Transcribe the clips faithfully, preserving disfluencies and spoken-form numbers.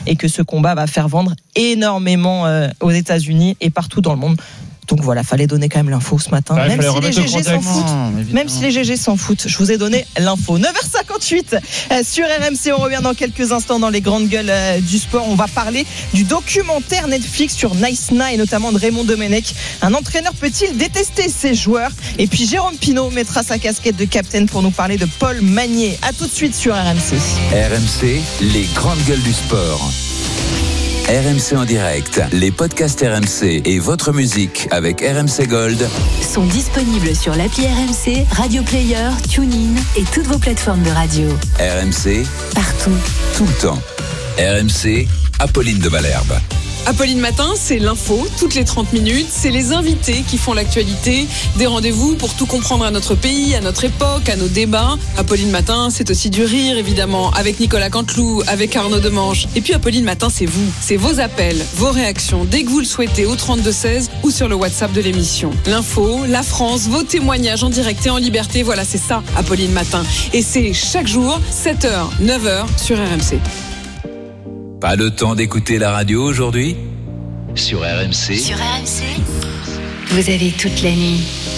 et que ce combat va faire vendre énormément euh, aux États-Unis et partout dans le monde. Donc voilà, fallait donner quand même l'info ce matin. Ouais, même, si les G G s'en foutent, non, même si les G G s'en foutent, je vous ai donné l'info. neuf heures cinquante-huit euh, sur R M C. On revient dans quelques instants dans les grandes gueules euh, du sport. On va parler du documentaire Netflix sur Nice Na et notamment de Raymond Domenech. Un entraîneur peut-il détester ses joueurs? Et puis Jérôme Pinault mettra sa casquette de capitaine pour nous parler de Paul Magnier. A tout de suite sur R M C. R M C, les grandes gueules du sport. R M C en direct, les podcasts R M C et votre musique avec R M C Gold sont disponibles sur l'appli R M C, Radio Player, TuneIn et toutes vos plateformes de radio. R M C, partout, tout le temps. R M C, Apolline de Malherbe. Apolline Matin, c'est l'info, toutes les trente minutes, c'est les invités qui font l'actualité, des rendez-vous pour tout comprendre à notre pays, à notre époque, à nos débats. Apolline Matin, c'est aussi du rire, évidemment, avec Nicolas Canteloup, avec Arnaud Demange. Et puis Apolline Matin, c'est vous, c'est vos appels, vos réactions, dès que vous le souhaitez, au trente-deux seize ou sur le WhatsApp de l'émission. L'info, la France, vos témoignages en direct et en liberté, voilà, c'est ça, Apolline Matin. Et c'est chaque jour, sept heures, neuf heures, sur R M C. Pas le temps d'écouter la radio aujourd'hui? Sur R M C. Sur R M C, vous avez toute la nuit.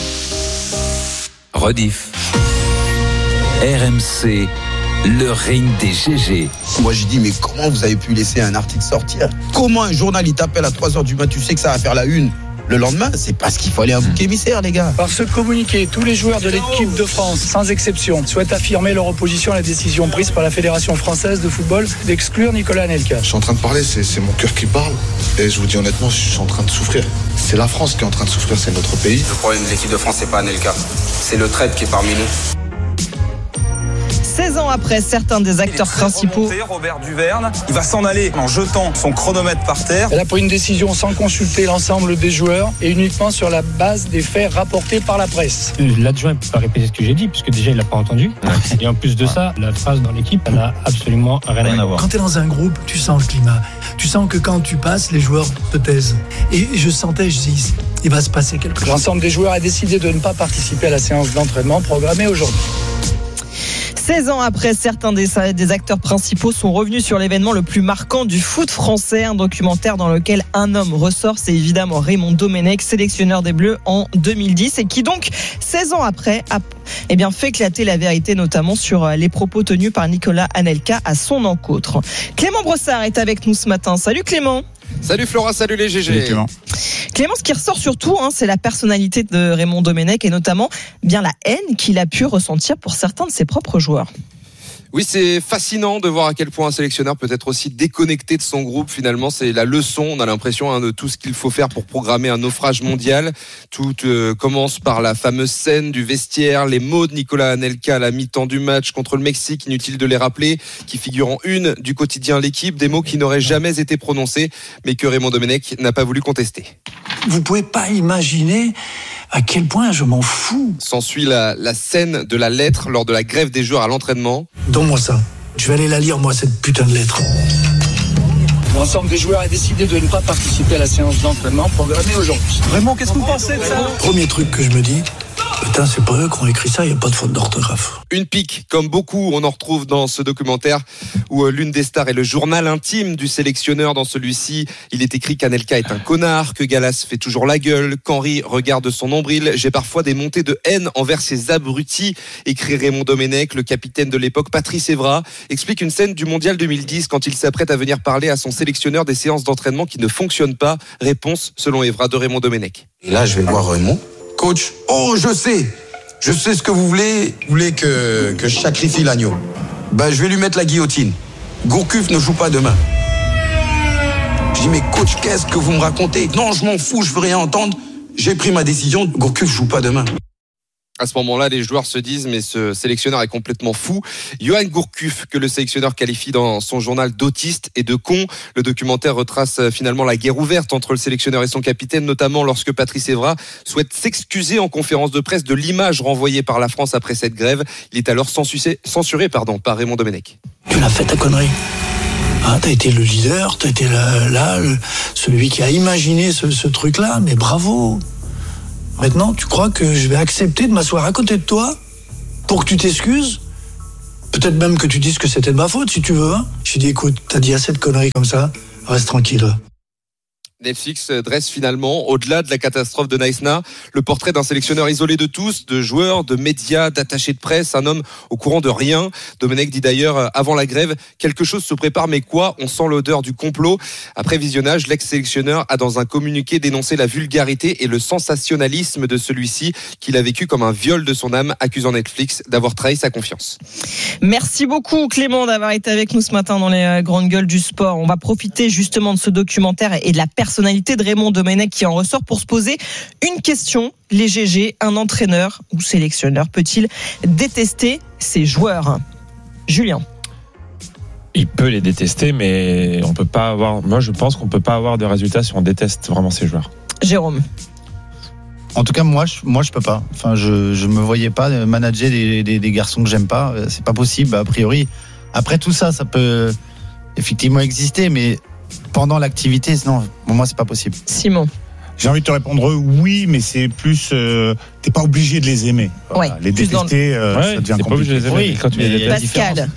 Rediff. R M C, le ring des G G. Moi j'ai dit mais comment vous avez pu laisser un article sortir? Comment un journal il t'appelle à trois heures du matin, tu sais que ça va faire la une le lendemain? C'est parce qu'il fallait un bouc émissaire, les gars. Par ce communiqué, tous les joueurs de l'équipe de France, sans exception, souhaitent affirmer leur opposition à la décision prise par la Fédération française de football d'exclure Nicolas Anelka. Je suis en train de parler, c'est, c'est mon cœur qui parle. Et je vous dis honnêtement, je suis en train de souffrir. C'est la France qui est en train de souffrir, c'est notre pays. Le problème de l'équipe de France, c'est pas Anelka. C'est le traître qui est parmi nous. seize ans après, certains des acteurs principaux. Remonté, Robert Duverne, il va s'en aller en jetant son chronomètre par terre. Elle a pris une décision sans consulter l'ensemble des joueurs et uniquement sur la base des faits rapportés par la presse. L'adjoint ne peut pas répéter ce que j'ai dit, puisque déjà il l'a pas entendu. Et en plus de ça, la phrase dans l'équipe, elle n'a absolument rien, rien à voir. Quand tu es dans un groupe, tu sens le climat. Tu sens que quand tu passes, les joueurs te taisent. Et je sentais, je dis, il va se passer quelque chose. L'ensemble des joueurs a décidé de ne pas participer à la séance d'entraînement programmée aujourd'hui. seize ans après, certains des, des acteurs principaux sont revenus sur l'événement le plus marquant du foot français, un documentaire dans lequel un homme ressort, c'est évidemment Raymond Domenech, sélectionneur des Bleus en deux mille dix, et qui donc, seize ans après, a eh bien, fait éclater la vérité, notamment sur les propos tenus par Nicolas Anelka à son encontre. Clément Brossard est avec nous ce matin. Salut Clément. Salut Flora, salut les G G. Salut Clément. Clément, ce qui ressort surtout, hein, c'est la personnalité de Raymond Domenech et notamment bien la haine qu'il a pu ressentir pour certains de ses propres joueurs. Oui, c'est fascinant de voir à quel point un sélectionneur peut être aussi déconnecté de son groupe. Finalement, c'est la leçon, on a l'impression, hein, de tout ce qu'il faut faire pour programmer un naufrage mondial. Tout euh, commence par la fameuse scène du vestiaire, les mots de Nicolas Anelka à la mi-temps du match contre le Mexique, inutile de les rappeler, qui figurent en une du quotidien L'Équipe, des mots qui n'auraient jamais été prononcés, mais que Raymond Domenech n'a pas voulu contester. Vous pouvez pas imaginer à quel point je m'en fous. S'ensuit la, la scène de la lettre lors de la grève des joueurs à l'entraînement. Donne-moi ça. Je vais aller la lire, moi, cette putain de lettre. L'ensemble des joueurs a décidé de ne pas participer à la séance d'entraînement programmée aujourd'hui. Vraiment, qu'est-ce que vous pensez de ça? Premier truc que je me dis, putain, c'est pas eux qui ont écrit ça, il n'y a pas de faute d'orthographe. Une pique, comme beaucoup, on en retrouve dans ce documentaire où l'une des stars est le journal intime du sélectionneur. Dans celui-ci, il est écrit qu'Anelka est un connard, que Gallas fait toujours la gueule, qu'Henry regarde son nombril. J'ai parfois des montées de haine envers ces abrutis, écrit Raymond Domenech. Le capitaine de l'époque, Patrice Evra, explique une scène du Mondial deux mille dix quand il s'apprête à venir parler à son sélectionneur des séances d'entraînement qui ne fonctionnent pas. Réponse, selon Evra, de Raymond Domenech. Et là, je vais voir Raymond. Coach, oh, je sais, je sais ce que vous voulez. Vous voulez que, que je sacrifie l'agneau. Ben, je vais lui mettre la guillotine. Gourcuff ne joue pas demain. Je dis, mais coach, qu'est-ce que vous me racontez? Non, je m'en fous, je veux rien entendre. J'ai pris ma décision, Gourcuff joue pas demain. À ce moment-là, les joueurs se disent, mais ce sélectionneur est complètement fou. Johan Gourcuff, que le sélectionneur qualifie dans son journal d'autiste et de con. Le documentaire retrace finalement la guerre ouverte entre le sélectionneur et son capitaine, notamment lorsque Patrice Evra souhaite s'excuser en conférence de presse de l'image renvoyée par la France après cette grève. Il est alors censuré, censuré pardon, par Raymond Domenech. Tu l'as fait ta connerie. Hein, t'as été le leader, t'as été là, là le, celui qui a imaginé ce, ce truc-là, mais bravo. Maintenant, tu crois que je vais accepter de m'asseoir à côté de toi pour que tu t'excuses? Peut-être même que tu dises que c'était de ma faute, si tu veux. Hein. Je dis, écoute, t'as dit assez de conneries comme ça, reste tranquille. Netflix dresse finalement, au-delà de la catastrophe de Naïsna, le portrait d'un sélectionneur isolé de tous, de joueurs, de médias, d'attachés de presse, un homme au courant de rien. Domenech dit d'ailleurs, avant la grève, quelque chose se prépare, mais quoi ? On sent l'odeur du complot. Après visionnage, l'ex-sélectionneur a dans un communiqué dénoncé la vulgarité et le sensationnalisme de celui-ci, qu'il a vécu comme un viol de son âme, accusant Netflix d'avoir trahi sa confiance. Merci beaucoup Clément d'avoir été avec nous ce matin dans les grandes gueules du sport. On va profiter justement de ce documentaire et de la personnalité de Raymond Domenech qui en ressort pour se poser une question. Les G G, un entraîneur ou sélectionneur peut-il détester ses joueurs ? Julien. Il peut les détester, mais on peut pas avoir. Moi, je pense qu'on peut pas avoir de résultats si on déteste vraiment ses joueurs. Jérôme. En tout cas, moi, je, moi, je peux pas. Enfin, je, je me voyais pas manager des, des, des garçons que j'aime pas. C'est pas possible, a priori. Après tout ça, ça peut effectivement exister, mais pendant l'activité, non, pour moi, c'est pas possible. Simon. J'ai envie de te répondre oui, mais c'est plus. Euh, t'es pas obligé de les aimer. Voilà. Ouais, les détester, le... euh, ouais, ça devient compliqué. Pas obligé de les aimer, oui, quand tu les Pascal.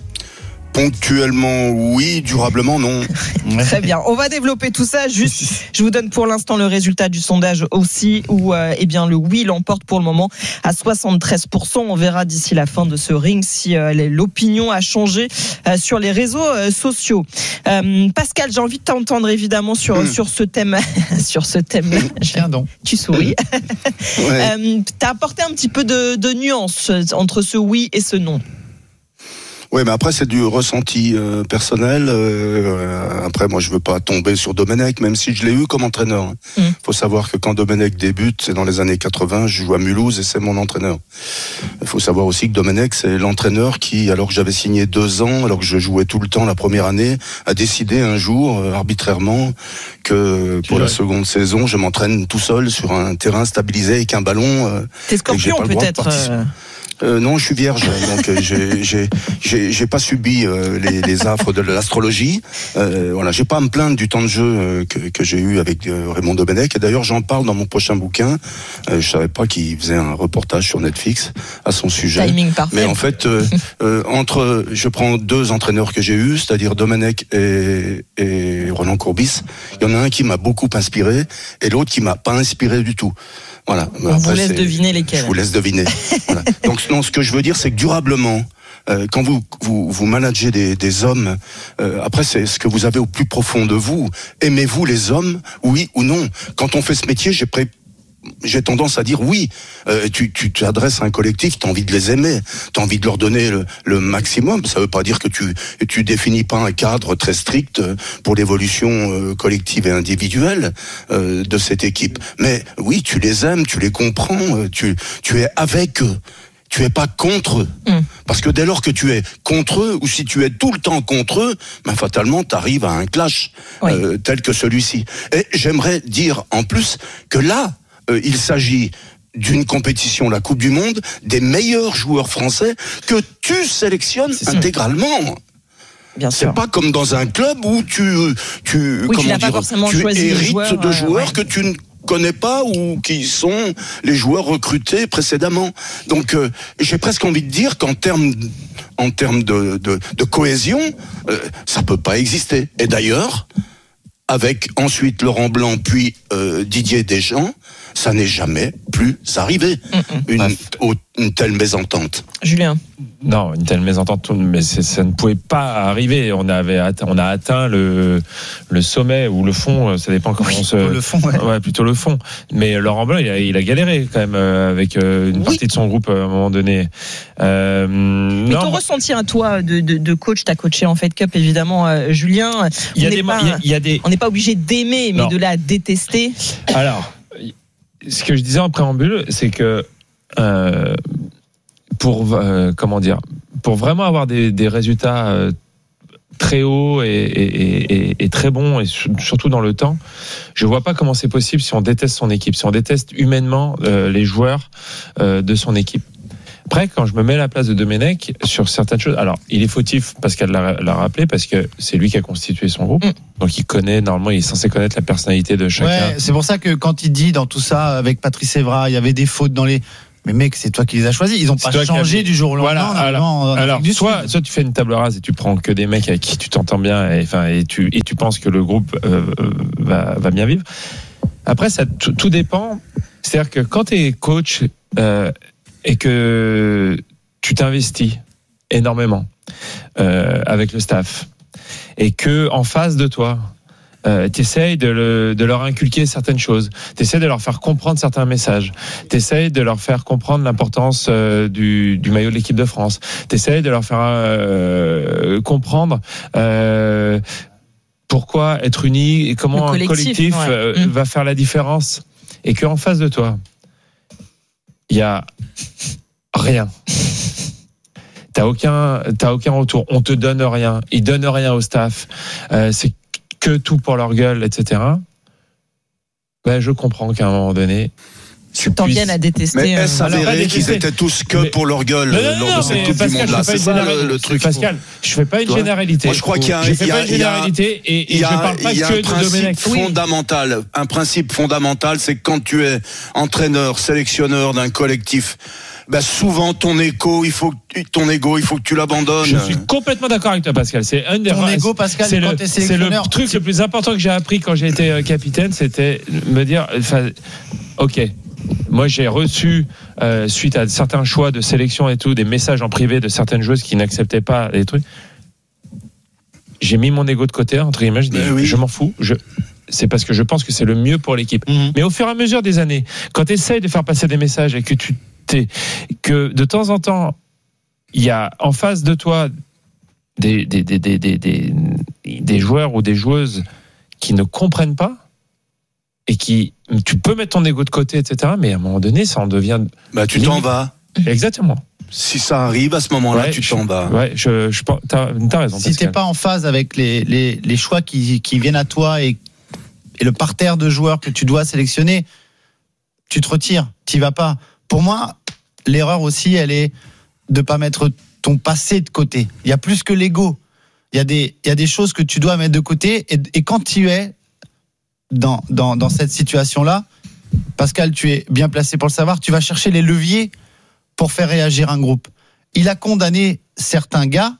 Ponctuellement, oui. Durablement, non. Très bien. On va développer tout ça. Juste, je vous donne pour l'instant le résultat du sondage aussi, où euh, eh bien le oui l'emporte pour le moment à soixante-treize pour cent. On verra d'ici la fin de ce ring si euh, l'opinion a changé euh, sur les réseaux euh, sociaux. Euh, Pascal, j'ai envie de t'entendre évidemment sur mmh. sur ce thème, sur ce thème. Tiens donc. Tu souris. Ouais. euh, t'as apporté un petit peu de, de nuance entre ce oui et ce non. Oui, mais après c'est du ressenti euh, personnel. Euh, après, moi, je veux pas tomber sur Domenech, même si je l'ai eu comme entraîneur. Il mm. faut savoir que quand Domenech débute, c'est dans les années quatre-vingts. Je joue à Mulhouse et c'est mon entraîneur. Il faut savoir aussi que Domenech, c'est l'entraîneur qui, alors que j'avais signé deux ans, alors que je jouais tout le temps la première année, a décidé un jour, euh, arbitrairement, que pour la seconde saison, je m'entraîne tout seul sur un terrain stabilisé avec un ballon. Euh, T'es Scorpion peut-être. Euh, non, je suis vierge, donc euh, j'ai, j'ai, j'ai, j'ai pas subi euh, les, les affres de l'astrologie. Euh, voilà, j'ai pas à me plaindre du temps de jeu euh, que, que j'ai eu avec euh, Raymond Domenech. Et d'ailleurs, j'en parle dans mon prochain bouquin. Euh, je savais pas qu'il faisait un reportage sur Netflix à son sujet. Timing parfait. Mais en fait, euh, euh, entre, je prends deux entraîneurs que j'ai eus, c'est-à-dire Domenech et, et Roland Courbis. Il y en a un qui m'a beaucoup inspiré et l'autre qui m'a pas inspiré du tout. Voilà. On Après, vous laisse deviner lesquels. Je vous laisse deviner. Voilà. Donc, non, ce que je veux dire, c'est que durablement, euh, quand vous vous, vous managez des, des hommes, euh, après, c'est ce que vous avez au plus profond de vous. Aimez-vous les hommes, oui ou non ? Quand on fait ce métier, j'ai pré- j'ai tendance à dire oui. Euh, tu, tu t'adresses à un collectif, t'as envie de les aimer, t'as envie de leur donner le, le maximum. Ça veut pas dire que tu tu définis pas un cadre très strict pour l'évolution euh, collective et individuelle euh, de cette équipe. Mais oui, tu les aimes, tu les comprends, tu tu es avec eux. Tu es pas contre eux. Mmh. Parce que dès lors que tu es contre eux, ou si tu es tout le temps contre eux, ben fatalement, tu arrives à un clash oui. euh, tel que celui-ci. Et j'aimerais dire en plus que là, euh, il s'agit d'une compétition, la Coupe du Monde, des meilleurs joueurs français que tu sélectionnes C'est intégralement. Ça. Bien c'est sûr. pas comme dans un club où tu tu oui, comment tu dire, tu hérites joueurs, de joueurs euh, ouais. que tu ne connais pas ou qui sont les joueurs recrutés précédemment. Donc euh, j'ai presque envie de dire qu'en termes en termes de de, de cohésion, euh, ça peut pas exister. Et d'ailleurs, avec ensuite Laurent Blanc puis euh, Didier Deschamps, ça n'est jamais plus arrivé. Mm-mm. Une, au, une telle mésentente. Julien. Non, une telle mésentente, mais c'est, ça ne pouvait pas arriver. On avait atteint, on a atteint le le sommet ou le fond, ça dépend comment oui, on se. Le fond, ouais. ouais, plutôt le fond. Mais Laurent Blanc, il a, il a galéré quand même avec une oui. partie de son groupe à un moment donné. Euh, mais non, ton moi... ressenti à toi de, de, de coach, t'as coaché en Fed Cup évidemment, euh, Julien. Il y a des, pas, il y a, il y a des... On n'est pas obligé d'aimer, mais non. de la détester. Alors, ce que je disais en préambule, c'est que euh, pour euh, comment dire, pour vraiment avoir des, des résultats euh, très hauts et, et, et, et très bons, et surtout dans le temps, je vois pas comment c'est possible si on déteste son équipe, si on déteste humainement euh, les joueurs euh, de son équipe. Après, quand je me mets à la place de Domenech sur certaines choses, alors il est fautif, Pascal l'a, l'a rappelé, parce que c'est lui qui a constitué son groupe, mmh. donc il connaît, normalement il est censé connaître la personnalité de chacun. Ouais, c'est pour ça que quand il dit dans tout ça, avec Patrice Evra, il y avait des fautes dans les... Mais mec, c'est toi qui les as choisis. Ils n'ont pas changé du jour au lendemain. Voilà, alors, alors soit, soit tu fais une table rase et tu prends que des mecs avec qui tu t'entends bien et, enfin, et, tu, et tu penses que le groupe euh, va, va bien vivre. Après, ça, tout, tout dépend. C'est-à-dire que quand tu es coach euh, et que tu t'investis énormément euh, avec le staff et que en face de toi, Euh, t'essayes de, le, de leur inculquer certaines choses, t'essayes de leur faire comprendre certains messages, t'essayes de leur faire comprendre l'importance euh, du, du maillot de l'équipe de France, t'essayes de leur faire euh, comprendre euh, pourquoi être uni et comment collectif, un collectif ouais. euh, mmh. va faire la différence, et qu'en face de toi il y a rien. T'as aucun, t'as aucun retour, on te donne rien, ils donnent rien au staff, euh, c'est que tout pour leur gueule, et cetera. Ben, je comprends qu'à un moment donné, tu t'en viennes à détester. Mais est-ce avéré qu'ils étaient tous que mais... pour leur gueule non, non, lors non, de cette Coupe du Monde là? C'est ça le, le truc. Pascal, je fais pas une ouais. généralité. Moi, je crois qu'il y a, je fais il y a, pas une généralité et, et y a, je parle pas il y a que un de Domenech. principe fondamental. Oui. Un principe fondamental, c'est que quand tu es entraîneur, sélectionneur d'un collectif, bah souvent ton écho, il faut ton ego, il faut que tu l'abandonnes. Je suis complètement d'accord avec toi, Pascal. C'est un des ton ego, Pascal, c'est quand le, t'es sélectionneur. C'est le truc le plus important que j'ai appris quand j'ai été capitaine, c'était me dire, enfin, ok. Moi, j'ai reçu euh, suite à certains choix de sélection et tout, des messages en privé de certaines joueuses qui n'acceptaient pas les trucs. J'ai mis mon ego de côté, entre guillemets. Je dis, oui. je m'en fous. Je c'est parce que je pense que c'est le mieux pour l'équipe. Mmh. Mais au fur et à mesure des années, quand tu essayes de faire passer des messages et que tu t'es, que de temps en temps, il y a en face de toi des, des, des, des, des, des, des joueurs ou des joueuses qui ne comprennent pas et qui, tu peux mettre ton ego de côté, et cetera. Mais à un moment donné, ça en devient. Bah, tu t'en vas. Exactement. Si ça arrive à ce moment-là, ouais, tu t'en vas. Ouais, je, je, t'as, t'as raison. Si t'es pas en phase avec les, les, les choix qui, qui viennent à toi et et le parterre de joueurs que tu dois sélectionner, tu te retires, t'y vas pas. Pour moi, l'erreur aussi, elle est de pas mettre ton passé de côté. Il y a plus que l'ego. Il y a des, il y a des choses que tu dois mettre de côté. Et, et quand tu es dans, dans, dans cette situation-là, Pascal, tu es bien placé pour le savoir, tu vas chercher les leviers pour faire réagir un groupe. Il a condamné certains gars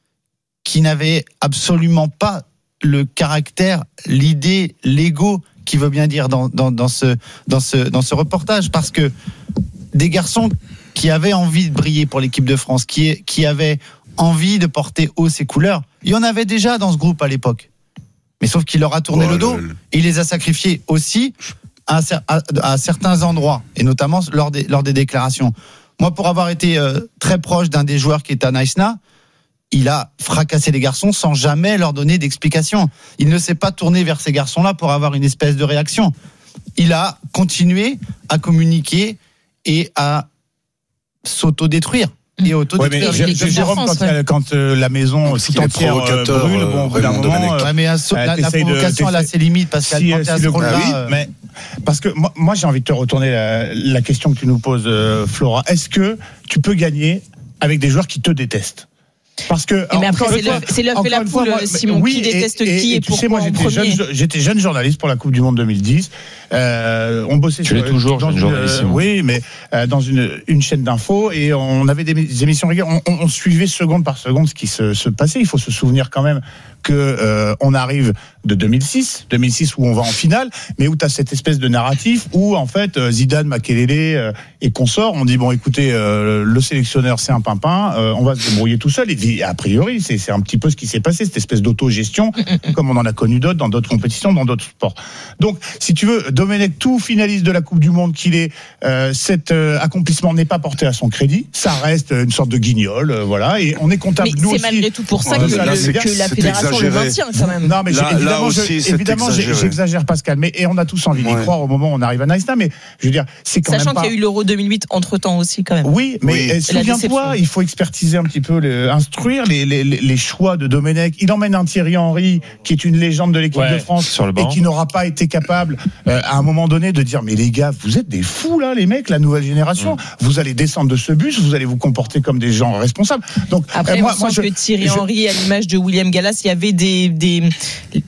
qui n'avaient absolument pas le caractère, l'idée, l'ego qui veut bien dire dans, dans, dans, ce, dans, ce, dans ce reportage, parce que des garçons qui avaient envie de briller pour l'équipe de France, qui, qui avaient envie de porter haut ses couleurs, il y en avait déjà dans ce groupe à l'époque. Mais sauf qu'il leur a tourné oh, le dos, le... il les a sacrifiés aussi à, à, à certains endroits, et notamment lors des, lors des déclarations. Moi, pour avoir été euh, très proche d'un des joueurs qui est à Naïsna, il a fracassé les garçons sans jamais leur donner d'explication. Il ne s'est pas tourné vers ces garçons-là pour avoir une espèce de réaction. Il a continué à communiquer et à s'autodétruire. Et autodétruire. Ouais, mais Jérôme, France, quand, ouais. quand euh, la maison tout entière euh, brûle, bon, au d'un moment, euh, ouais, mais euh, la, la provocation, elle a ses limites, parce qu'elle si, si le là, oui, euh... mais parce que moi, moi, j'ai envie de te retourner la, la question que tu nous poses, euh, Flora. Est-ce que tu peux gagner avec des joueurs qui te détestent? Parce que mais après, c'est, fois, le, c'est l'œuf et la poule, moi, Simon, oui, qui déteste et, qui et, et, et pourquoi sais, moi, j'étais jeune, j'étais jeune journaliste pour la Coupe du Monde deux mille dix. Euh, on bossait tu sur, l'es toujours dans jeune une, journaliste. Euh, oui, mais euh, dans une, une chaîne d'infos, et on avait des, des émissions régulières. On, on, on suivait seconde par seconde ce qui se, se passait. Il faut se souvenir quand même que euh, on arrive de deux mille six, deux mille six où on va en finale, mais où tu as cette espèce de narratif où en fait Zidane, Makelele euh, et consorts, on dit bon écoutez, euh, le sélectionneur c'est un pimpin, euh, on va se débrouiller tout seul. Et a priori c'est, c'est un petit peu ce qui s'est passé, cette espèce d'autogestion, comme on en a connu d'autres dans d'autres compétitions, dans d'autres sports. Donc si tu veux, Domenech, tout finaliste de la Coupe du Monde qu'il est, euh, cet euh, accomplissement n'est pas porté à son crédit, ça reste une sorte de guignol, euh, voilà, et on est comptable. Mais nous c'est aussi, malgré tout pour ça que, là, le, que la fédération le maintient quand même. Non, mais là, évidemment, là aussi, je, évidemment j'exagère, Pascal. Mais et on a tous envie d'y ouais. croire au moment où on arrive à Naïsna. Mais je veux dire, c'est quand Sachant même pas... qu'il y a eu l'Euro deux mille huit entre temps aussi, quand même. Oui, mais oui. souviens-toi, il faut expertiser un petit peu, le, instruire les, les, les choix de Domenech. Il emmène un Thierry Henry qui est une légende de l'équipe ouais, de France sur le banc. Et qui n'aura pas été capable euh, à un moment donné de dire mais les gars, vous êtes des fous là, les mecs, la nouvelle génération. Mmh. Vous allez descendre de ce bus, vous allez vous comporter comme des gens responsables. Donc après, euh, moi, on moi sent je, que Thierry je... Henry, à l'image de William Gallas, il y avait des, des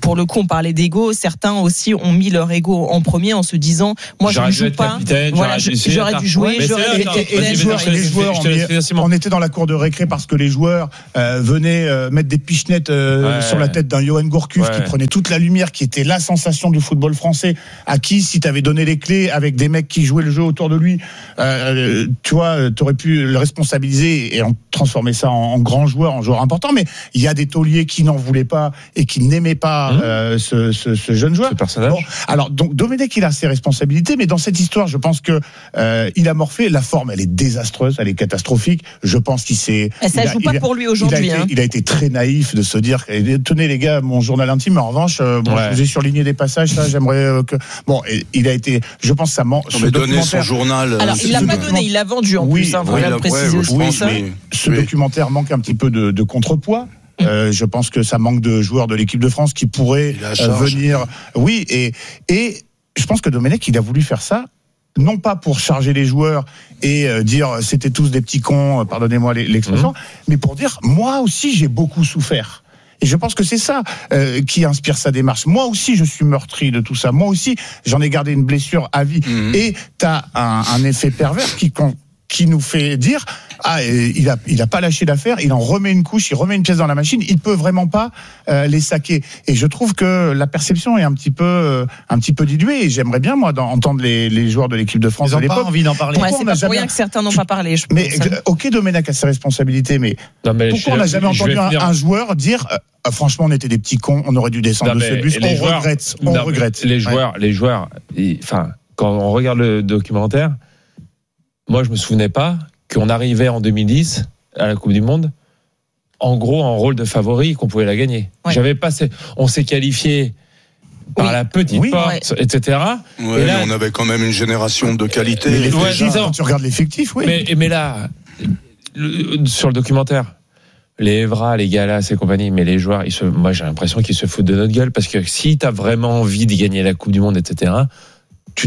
pour le coup, on parlait d'ego. Certains aussi ont mis leur ego en premier en se disant, moi, J'aurais je ne joue pas. Capitaine, voilà, j'aurais, je, j'aurais dû jouer. Mais j'aurais là, été et, et les joueurs, et les joueurs on, on était dans la cour de récré parce que les joueurs euh, venaient euh, mettre des pichenettes euh, ouais. sur la tête d'un Johan Gourcuff ouais. qui prenait toute la lumière, qui était la sensation du football français, à qui, si tu avais donné les clés avec des mecs qui jouaient le jeu autour de lui, euh, tu vois, tu aurais pu le responsabiliser et en transformer ça en, en grand joueur, en joueur important. Mais il y a des tauliers qui n'en voulaient pas et qui n'aimaient pas mmh. euh, ce, ce, ce jeune joueur. Ce personnage. Bon, alors, donc, Domenech, il a ses responsabilités, mais dans cette histoire, je pense que euh, il a morflé. La forme, elle est désastreuse, elle est catastrophique. Je pense qu'il s'est. Et ça il joue a, pas il a, pour lui aujourd'hui. Il a, hein. été, il a été très naïf de se dire, tenez les gars, mon journal intime. En revanche, euh, bon, ouais. je vous ai surligné des passages. Ça, j'aimerais euh, que. Bon, il a été. Je pense que ça ment. On donné son journal. Alors, il l'a pas donné, il l'a vendu en oui, plus. Hein, oui, faut préciser ouais, aussi oui, ça. Mais ce oui. documentaire manque un petit peu de, de contrepoids. Euh, je pense que ça manque de joueurs de l'équipe de France qui pourraient euh, venir. Oui, et, et je pense que Domenech, il a voulu faire ça, non pas pour charger les joueurs et euh, dire c'était tous des petits cons, euh, pardonnez-moi l'expression, mmh. mais pour dire moi aussi j'ai beaucoup souffert. Et je pense que c'est ça euh, qui inspire sa démarche. Moi aussi, je suis meurtri de tout ça. Moi aussi, j'en ai gardé une blessure à vie. Mmh. Et t'as un, un effet pervers qui qui nous fait dire ah il a il a pas lâché l'affaire, il en remet une couche, il remet une pièce dans la machine, il peut vraiment pas euh, les saquer. Et je trouve que la perception est un petit peu euh, un petit peu diluée. Et j'aimerais bien moi entendre les, les joueurs de l'équipe de France ils à l'époque. Pas envie d'en parler. Ouais, c'est pas pour rien que certains n'ont pas parlé. Je mais pense. ok, Domenech a ses responsabilités, mais, non, mais pourquoi on n'a jamais entendu un, un joueur dire euh, franchement on était des petits cons, on aurait dû descendre non, de ce bus, on joueurs, regrette, on non, regrette. Les joueurs, ouais. les joueurs, enfin quand on regarde le documentaire, moi je me souvenais pas qu'on arrivait en deux mille dix à la Coupe du Monde, en gros en rôle de favori, qu'on pouvait la gagner. Ouais. J'avais passé, on s'est qualifié par oui. la petite oui, porte, ouais. et cetera. Ouais, et là, on avait quand même une génération de qualité. Mais ouais, quand tu regardes l'effectif, oui. Mais, mais là, le, sur le documentaire, les Evra, les Galas et compagnie, mais les joueurs, ils se, moi j'ai l'impression qu'ils se foutent de notre gueule parce que si tu as vraiment envie de gagner la Coupe du Monde, et cetera, tu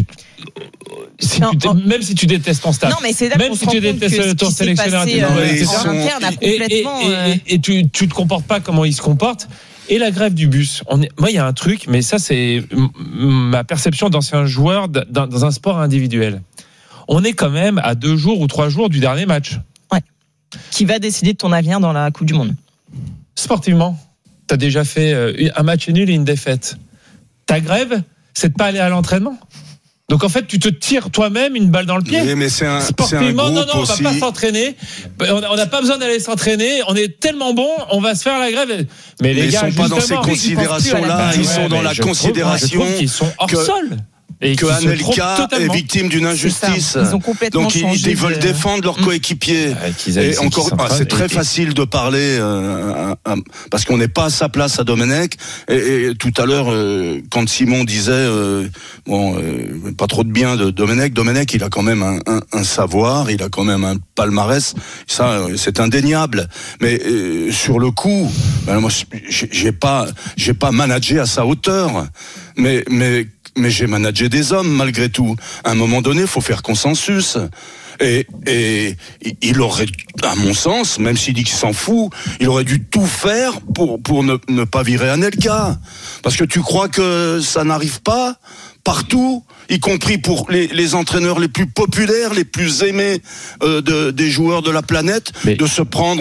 Si non, tu même si tu détestes ton staff, non, mais c'est même si tu détestes ton sélectionneur, passé, euh, et, sont... et, et, et, et tu, tu te comportes pas comment ils se comportent. Et la grève du bus, on est... moi il y a un truc, mais ça c'est ma perception d'ancien joueur dans, dans un sport individuel. On est quand même à deux jours ou trois jours du dernier match. Ouais. Qui va décider de ton avenir dans la Coupe du Monde. Sportivement, tu as déjà fait un match nul et une défaite. Ta grève, c'est de pas aller à l'entraînement. Donc en fait, tu te tires toi-même une balle dans le pied. Oui, mais c'est un, sportivement, c'est un non, non, on va aussi... pas s'entraîner. On n'a pas besoin d'aller s'entraîner. On est tellement bon, on va se faire la grève. Mais, mais les ils gars, sont pas dans ces considérations-là. Ils sont dans la considération qu'ils sont hors que... sol. Et que Anelka est victime d'une injustice. Ils ont complètement Donc ils, ils veulent de... défendre leurs coéquipiers. Ouais, et encore, ah, c'est très et, facile de parler euh, à, à, parce qu'on n'est pas à sa place à Domenech. Et, et tout à l'heure, euh, quand Simon disait euh, bon, euh, pas trop de bien de Domenech, Domenech, il a quand même un, un, un savoir, il a quand même un palmarès. Ça, c'est indéniable. Mais euh, sur le coup, ben, moi, j'ai, j'ai pas, j'ai pas managé à sa hauteur. Mais, mais Mais j'ai managé des hommes malgré tout. À un moment donné, il faut faire consensus. Et, et il aurait, à mon sens, même s'il dit qu'il s'en fout, il aurait dû tout faire pour, pour ne, ne pas virer Anelka. Parce que tu crois que ça n'arrive pas partout, y compris pour les, les entraîneurs les plus populaires, les plus aimés euh, de, des joueurs de la planète, mais de se prendre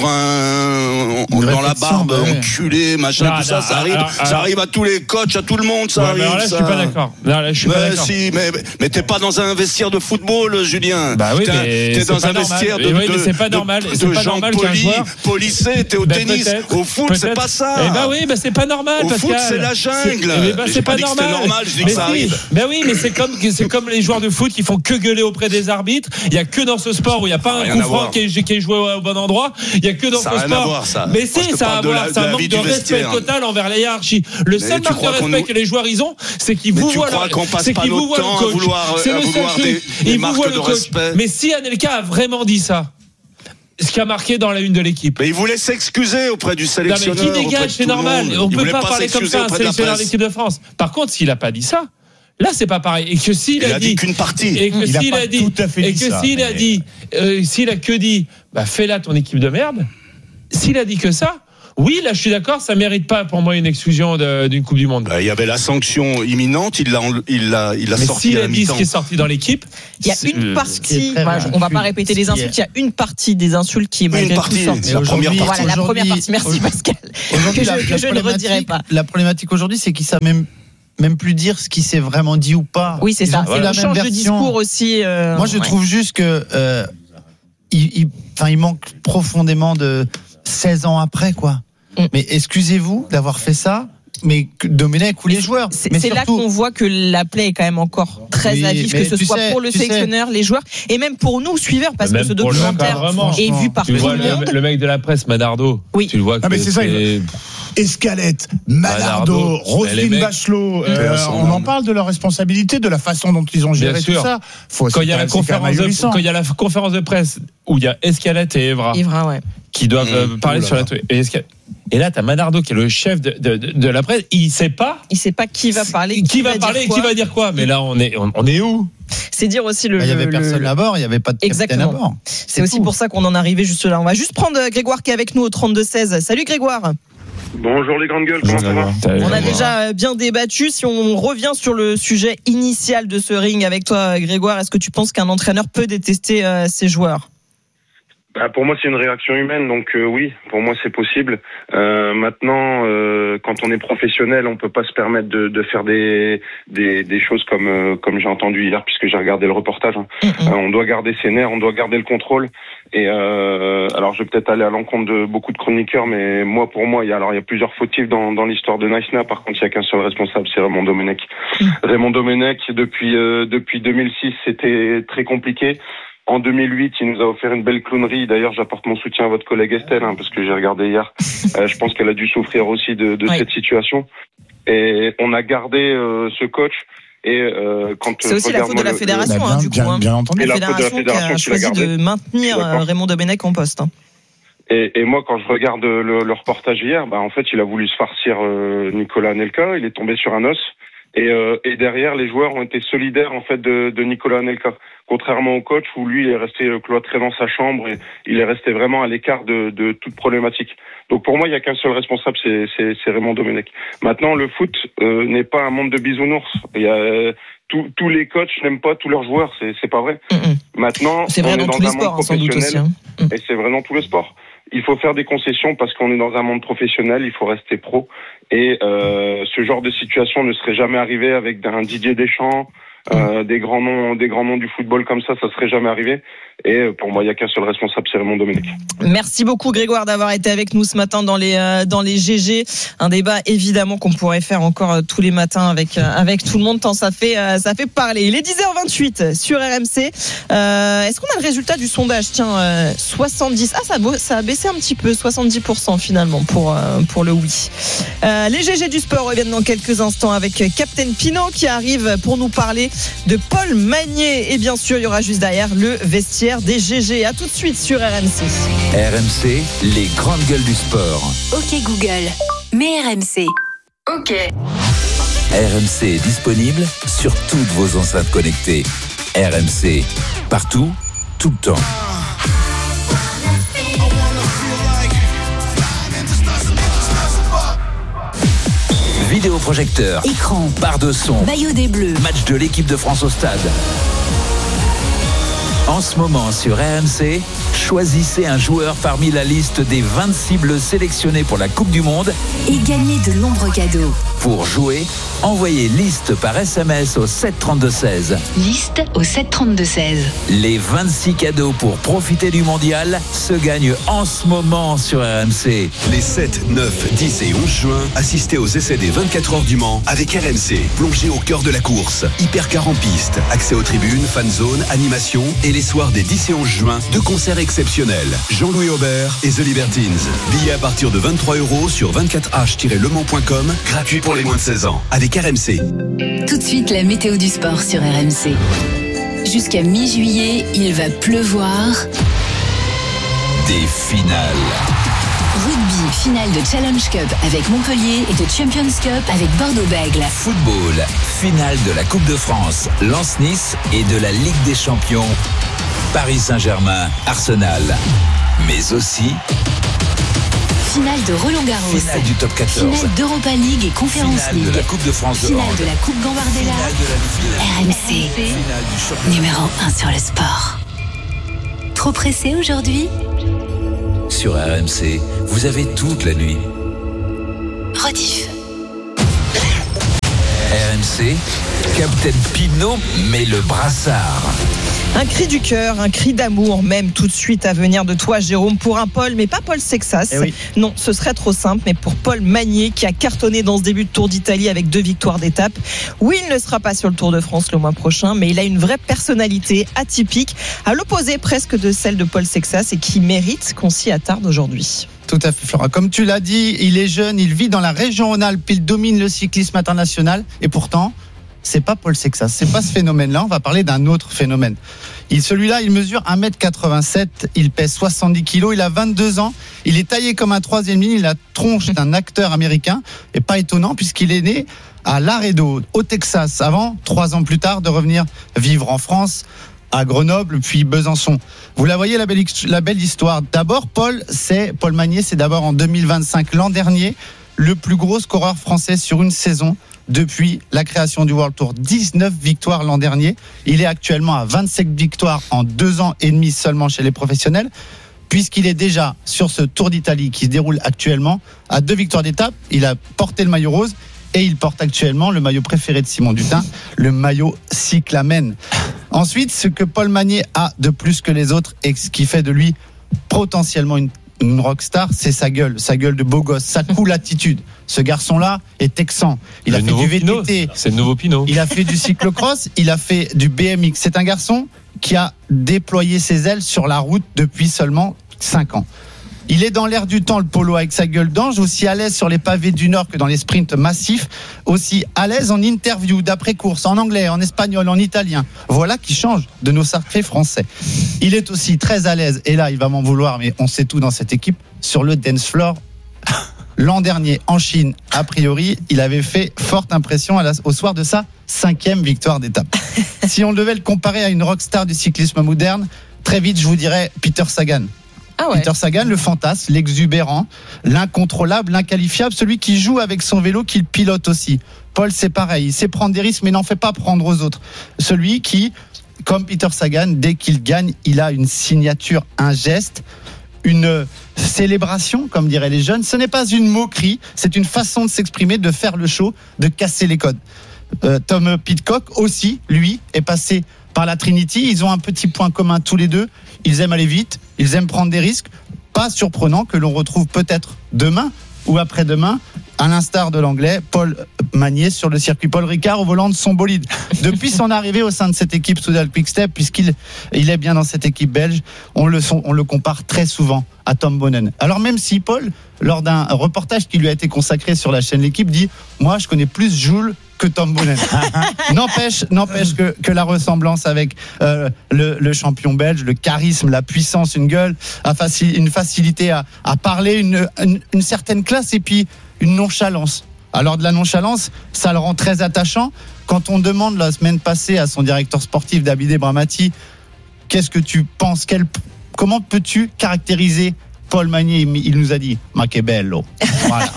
un dans la barbe, ouais. enculé, machin, non, tout non, ça, ça arrive, alors, alors, ça arrive à tous les coachs, à tout le monde, ça ouais, arrive. Alors là, ça. je suis pas d'accord. Non, là, je suis mais pas d'accord. Si, mais, mais t'es pas dans un vestiaire de football, Julien. Bah oui, t'es, mais t'es dans un normal. vestiaire de, oui, de, mais c'est pas normal. de, c'est de pas gens normal polis, qu'un joueur polissés, t'es au bah, tennis, au foot, c'est pas ça. Eh bah oui, bah c'est pas normal. Au foot, c'est la jungle. C'est pas normal. Je dis que ça arrive. Mais oui, mais c'est comme c'est comme les joueurs de foot qui font que gueuler auprès des arbitres. Il y a que dans ce sport où il y a pas un coup franc qui est, qui est joué au bon endroit. Il y a que dans ça ce sport. Voir, ça. Mais si, ça a à voir. C'est un manque de respect total envers la hiérarchie. Le seul manque de respect que les joueurs ils ont, c'est qu'ils vous voient. C'est qu'ils vous voient le coach. C'est le seul truc. Ils vous voient le coach. Mais si Anelka a vraiment dit ça, ce qui a marqué dans la une de l'équipe. Mais il voulait s'excuser auprès du sélectionneur. Non, mais qui dégage, c'est normal. On ne peut pas parler comme ça à un sélectionneur de l'équipe de France. Par contre, s'il n'a pas dit ça, là, c'est pas pareil. Et que s'il il a, a dit, dit qu'une partie, et que il s'il a, a dit, et que ça, s'il mais... a dit, euh, s'il a que dit, bah fais là ton équipe de merde. S'il a dit que ça, Oui, là, je suis d'accord, ça mérite pas pour moi une exclusion de, d'une Coupe du Monde. Il y avait la sanction imminente, il l'a, il l'a, il l'a Mais sorti si à la il a dit mi-temps. ce qui est sorti dans l'équipe, Il y a une partie, voilà, on va pas répéter les insultes, il y a une partie des insultes qui est malgré tout partie, sortie. la première partie. Voilà, la première partie. Merci aujourd'hui- Pascal. Aujourd'hui, Que la- je, la que je ne redirai problématique- pas. La problématique aujourd'hui, c'est qu'ils savent même même plus dire ce qui s'est vraiment dit ou pas. Oui, c'est Ils ça. ont C'est fait le la même change de version. discours aussi. euh, Moi, je ouais. trouve juste que euh, il, il, enfin, il manque profondément de seize ans après, quoi. Mm. Mais excusez-vous d'avoir fait ça, mais que Domenech ou les joueurs. C'est mais c'est là surtout- qu'on voit que la play est quand même encore très Oui, à vif, mais que ce tu soit sais- pour le tu sais- sélectionneur, les joueurs, et même pour nous suiveurs, parce Même que ce pour le documentaire encadrement, est vu par tu tout vois le le, monde. le mec de la presse, Madardo. Oui. Tu le vois. Ah, mais que c'est ça, c'est- Escalette, Malardo, Malardo, les Roselyne mecs- Bachelot, Ils euh, sont- on en parle de leur responsabilité, de la façon dont ils ont Bien géré tout sûr. ça. Faut- Quand il y a c'est la quand même conférence de, ahurissant. quand il y a la conférence de presse où il y a Escalette et Evra Evra, ouais. qui doivent euh, Mmh. parler Ouh là sur la là. truc. Et, Esca- et là, t'as Madardo qui est le chef de, de, de, de la presse. Il sait pas Il sait pas qui va parler, qui, va parler et dire qui quoi. va dire quoi. Mais là, on est, on, on est où? C'est dire aussi le. Bah, il y avait le- personne le- à bord, il y avait pas de capitaine Exactement. à bord. C'est aussi pour ça qu'on en est arrivé juste là. On va juste prendre euh, Grégoire qui est avec nous au trente-deux seize. Salut Grégoire. Bonjour les grandes gueules, comment ça va? On a déjà euh, bien débattu. Si on revient sur le sujet initial de ce ring avec toi, Grégoire, est-ce que tu penses qu'un entraîneur peut détester euh, ses joueurs? Bah, pour moi, c'est une réaction humaine, donc euh, oui, pour moi, c'est possible. Euh, maintenant, euh, quand on est professionnel, on peut pas se permettre de, de faire des, des, des choses comme euh, comme j'ai entendu hier, puisque j'ai regardé le reportage. Hein. Euh, on doit garder ses nerfs, on doit garder le contrôle. Et euh, alors, je vais peut-être aller à l'encontre de beaucoup de chroniqueurs, mais moi, pour moi, il y a alors il y a plusieurs fautifs dans dans l'histoire de Naïsna. Par contre, il y a qu'un seul responsable, c'est Raymond Domenech. Raymond Domenech, depuis euh, depuis deux mille six, c'était très compliqué. En deux mille huit, il nous a offert une belle clownerie. D'ailleurs, j'apporte mon soutien à votre collègue Estelle, hein, parce que j'ai regardé hier. Euh, je pense qu'elle a dû souffrir aussi de, de Oui. cette situation. Et on a gardé euh, ce coach. Et euh, quand C'est je aussi la regarde, faute de moi, la le- fédération, le- hein, du coup. hein. Et La la faute de la fédération qui fédération a qui l'a choisi gardé. de maintenir Je suis euh, d'accord. Raymond Domenech en poste. hein. Et, et moi, quand je regarde le, le reportage hier, bah, en fait, il a voulu se farcir euh, Nicolas Anelka. Il est tombé sur un os. Et, euh, et derrière, les joueurs ont été solidaires en fait de, de Nicolas Anelka, contrairement au coach où lui il est resté euh, cloîtré dans sa chambre et il est resté vraiment à l'écart de, de toute problématique. Donc pour moi, il y a qu'un seul responsable, c'est, c'est, c'est Raymond Domenech. Maintenant, le foot euh, n'est pas un monde de bisounours. Il y a euh, tous- tous les coachs n'aiment pas tous leurs joueurs, c'est, c'est pas vrai. Maintenant, C'est vrai on dans est dans tous les un sports, monde hein, sans doute aussi. professionnel. hein. Et c'est vrai dans tous les sports. Il faut faire des concessions parce qu'on est dans un monde professionnel, il faut rester pro. Et euh, ce genre de situation ne serait jamais arrivé avec un Didier Deschamps, euh, des grands noms, des grands noms du football comme ça, ça serait jamais arrivé. Et pour moi, il y a qu'un seul responsable, c'est Raymond Domenech. Merci beaucoup Grégoire d'avoir été avec nous ce matin dans les euh, dans les G G. Un débat évidemment qu'on pourrait faire encore euh, tous les matins avec euh, avec tout le monde tant ça fait euh, ça fait parler. Il est dix heures vingt-huit sur R M C. Euh, est-ce qu'on a le résultat du sondage? Tiens, euh, soixante-dix. Ah, ça, a- ça a baissé un petit peu, soixante-dix pour cent finalement pour euh, pour le oui. Euh, les G G du sport reviennent dans quelques instants avec Captain Pinot qui arrive pour nous parler de Paul Magnier et bien sûr il y aura juste derrière le vestiaire des G G. À tout de suite sur R M C. R M C, les grandes gueules du sport. Ok Google, mets R M C. Ok. R M C est disponible sur toutes vos enceintes connectées. R M C, partout, tout le temps. Vidéoprojecteur, Écran, barre de son, maillot des Bleus, match de l'équipe de France au stade. En ce moment sur R M C, choisissez un joueur parmi la liste des vingt-six bleus sélectionnés pour la Coupe du Monde. et gagnez de nombreux cadeaux. Pour jouer, envoyez liste par S M S au sept trente-deux seize. Liste au sept trente-deux seize. Les vingt-six cadeaux pour profiter du mondial se gagnent en ce moment sur R M C. Les sept, neuf, dix et onze juin, assistez aux essais des vingt-quatre heures du Mans avec R M C. Plongez au cœur de la course. Hypercar en piste, accès aux tribunes, fan zone, animation et les soirs des dix et onze juin, deux concerts exceptionnels. Jean-Louis Aubert et The Libertines. Billets à partir de vingt-trois euros sur vingt-quatre h tiret le mans point com, gratuit pour les moins de seize ans. Avec R M C. Tout de suite, la météo du sport sur R M C. Jusqu'à mi-juillet, il va pleuvoir. Des finales. Rugby, finale de Challenge Cup avec Montpellier et de Champions Cup avec Bordeaux-Bègles. Football, finale de la Coupe de France, Lens-Nice et de la Ligue des Champions, Paris Saint-Germain, Arsenal. Mais aussi Finale de Roland-Garros. Finale du top quatorze. Finale d'Europa League et Conference Finale League. de la Coupe de France de Finale hand. de la Coupe Gambardella. Finale de la R M C. Finale du championnat. Numéro un sur le sport. Trop pressé aujourd'hui? Sur R M C, vous avez toute la nuit. Rediff. R M C, Captain Pinot met le brassard. Un cri du cœur, un cri d'amour, même tout de suite à venir de toi, Jérôme, pour un Paul, mais pas Paul Sexas. Eh oui. Non, ce serait trop simple, mais pour Paul Magnier, qui a cartonné dans ce début de Tour d'Italie avec deux victoires d'étape. Oui, il ne sera pas sur le Tour de France le mois prochain, mais il a une vraie personnalité atypique, à l'opposé presque de celle de Paul Sexas, et qui mérite qu'on s'y attarde aujourd'hui. Tout à fait, Flora. Comme tu l'as dit, il est jeune, il vit dans la région Rhône-Alpes, il domine le cyclisme international, et pourtant, c'est pas Paul Sexas, c'est pas ce phénomène-là. On va parler d'un autre phénomène. Il, celui-là, il mesure un mètre quatre-vingt-sept, il pèse soixante-dix kilos, il a vingt-deux ans, il est taillé comme un troisième ligne, il a la tronche d'un acteur américain, et pas étonnant puisqu'il est né à Laredo, au Texas, avant, trois ans plus tard, de revenir vivre en France, à Grenoble, puis Besançon. Vous la voyez, la belle, la belle histoire. D'abord, Paul, c'est, Paul Magnier, c'est d'abord en deux mille vingt-cinq, l'an dernier, le plus gros scoreur français sur une saison depuis la création du World Tour. dix-neuf victoires l'an dernier. Il est actuellement à vingt-sept victoires en deux ans et demi seulement chez les professionnels, puisqu'il est déjà sur ce Tour d'Italie qui se déroule actuellement à deux victoires d'étape. Il a porté le maillot rose et il porte actuellement le maillot préféré de Simon Dutin, le maillot cyclamen. Ensuite, ce que Paul Magnier a de plus que les autres et ce qui fait de lui potentiellement une Une rockstar, c'est sa gueule, sa gueule de beau gosse, sa cool attitude. Ce garçon-là est texan. Il Le a fait nouveau du V T T. Pinot. C'est le nouveau Pinot. Il a fait du cyclocross. Il a fait du B M X. C'est un garçon qui a déployé ses ailes sur la route depuis seulement cinq ans. Il est dans l'air du temps, le polo, avec sa gueule d'ange, aussi à l'aise sur les pavés du Nord que dans les sprints massifs, aussi à l'aise en interview, d'après-course, en anglais, en espagnol, en italien. Voilà qui change de nos sacrés français. Il est aussi très à l'aise, et là, il va m'en vouloir, mais on sait tout dans cette équipe, sur le dance floor. L'an dernier, en Chine, a priori, il avait fait forte impression à la, au soir de sa cinquième victoire d'étape. Si on devait le comparer à une rockstar du cyclisme moderne, très vite, je vous dirais Peter Sagan. Ah ouais. Peter Sagan, le fantasme, l'exubérant, l'incontrôlable, l'inqualifiable, celui qui joue avec son vélo, qu'il pilote aussi. Paul, c'est pareil, il sait prendre des risques, mais n'en fait pas prendre aux autres. Celui qui, comme Peter Sagan, dès qu'il gagne, il a une signature, un geste, une célébration, comme diraient les jeunes. Ce n'est pas une moquerie, c'est une façon de s'exprimer, de faire le show, de casser les codes. Euh, Tom Pidcock aussi, lui, est passé par la Trinity. Ils ont un petit point commun tous les deux. Ils aiment aller vite, ils aiment prendre des risques. Pas surprenant que l'on retrouve peut-être demain ou après-demain, à l'instar de l'anglais, Paul Magnier sur le circuit Paul Ricard au volant de son bolide. Depuis son arrivée au sein de cette équipe Soudal Quick-Step, puisqu'il il est bien dans cette équipe belge, on le, on le compare très souvent à Tom Bonnen. Alors même si Paul, lors d'un reportage qui lui a été consacré sur la chaîne L'Équipe, dit « Moi, je connais plus Jules que Tom Bonnen. » N'empêche, n'empêche que, que la ressemblance avec euh, le, le champion belge, le charisme, la puissance, une gueule, une facilité à, à parler, une, une, une certaine classe et puis une nonchalance. Alors de la nonchalance, ça le rend très attachant. Quand on demande la semaine passée à son directeur sportif, Davide Bramati, qu'est-ce que tu penses, quel, comment peux-tu caractériser Paul Magnier? Il nous a dit « Ma che bello ». Voilà.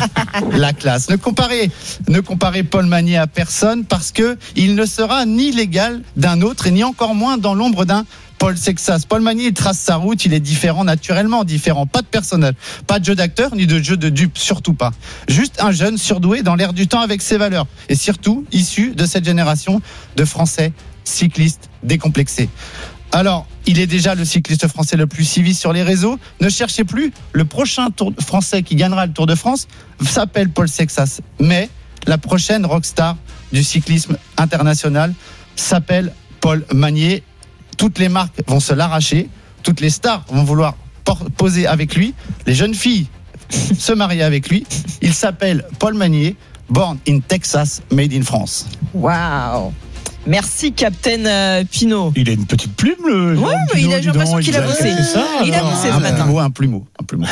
La classe. Ne comparez, ne comparez Paul Magnier à personne parce que il ne sera ni l'égal d'un autre et ni encore moins dans l'ombre d'un Paul Sexas. Paul Magnier trace sa route, il est différent, naturellement différent. Pas de personnage, pas de jeu d'acteur, ni de jeu de dupe, surtout pas. Juste un jeune surdoué dans l'air du temps avec ses valeurs. Et surtout, issu de cette génération de Français cyclistes décomplexés. Alors, il est déjà le cycliste français le plus suivi sur les réseaux. Ne cherchez plus, le prochain tour français qui gagnera le Tour de France s'appelle Paul Sexas. Mais la prochaine rockstar du cyclisme international s'appelle Paul Magnier. Toutes les marques vont se l'arracher, toutes les stars vont vouloir poser avec lui, les jeunes filles se marier avec lui. Il s'appelle Paul Magnier, born in Texas, made in France. Waouh! Merci, Captain euh, Pinot. Il a une petite plume, le. Ouais, mais il a, j'ai l'impression qu'il a bossé. Il a bossé ce matin. Un plumeau, un plumeau.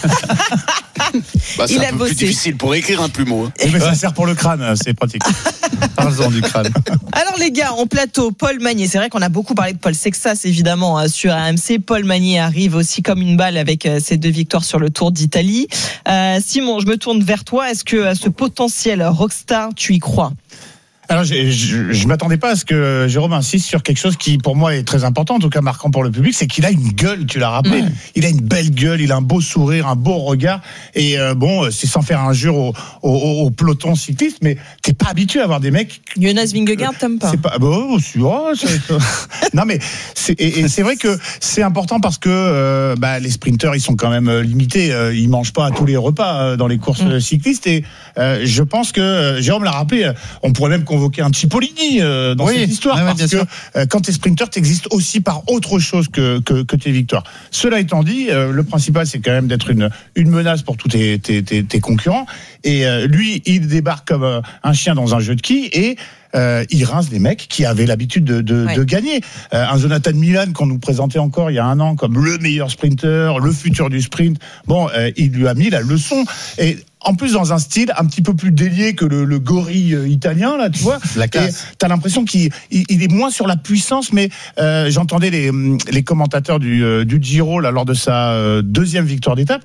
Bah, c'est Il un a peu bossé. plus difficile pour écrire un plumeau. Hein. Mais ça sert pour le crâne, c'est pratique. Parle-en du crâne. Alors les gars, en plateau, Paul Magnier. C'est vrai qu'on a beaucoup parlé de Paul Sexas, évidemment, hein, sur R M C. Paul Magnier arrive aussi comme une balle avec euh, ses deux victoires sur le Tour d'Italie. Euh, Simon, je me tourne vers toi. Est-ce que euh, ce potentiel rockstar, tu y crois ? Alors, je, je, je m'attendais pas à ce que Jérôme insiste sur quelque chose qui, pour moi, est très important, en tout cas marquant pour le public, c'est qu'il a une gueule, tu l'as rappelé. Mmh. Il a une belle gueule, il a un beau sourire, un beau regard. Et euh, bon, c'est sans faire injure au, au, au peloton cycliste, mais t'es pas habitué à avoir des mecs. Jonas Vingegaard, t'aimes pas ? C'est pas. Bon, c'est, oh, c'est, non, mais c'est, et, et c'est vrai que c'est important parce que euh, bah, les sprinteurs, ils sont quand même limités. Euh, ils mangent pas à tous les repas euh, dans les courses mmh. cyclistes. Et euh, je pense que euh, Jérôme l'a rappelé. On pourrait même convoquer un Cipollini euh, dans oui, cette histoire ouais, parce que euh, quand t'es sprinter t'existes aussi par autre chose que, que, que tes victoires. Cela étant dit, euh, le principal c'est quand même d'être une, une menace pour tous tes, tes, tes, tes concurrents et euh, lui il débarque comme euh, un chien dans un jeu de quilles et Euh, il rince des mecs qui avaient l'habitude de, de, ouais. de gagner. Euh, un Jonathan Milan qu'on nous présentait encore il y a un an comme le meilleur sprinter, le futur du sprint. Bon, euh, il lui a mis la leçon. Et en plus dans un style un petit peu plus délié que le, le gorille italien là, tu vois. La classe. Et t'as l'impression qu'il il, il est moins sur la puissance, mais euh, j'entendais les, les commentateurs du, euh, du Giro là lors de sa euh, deuxième victoire d'étape.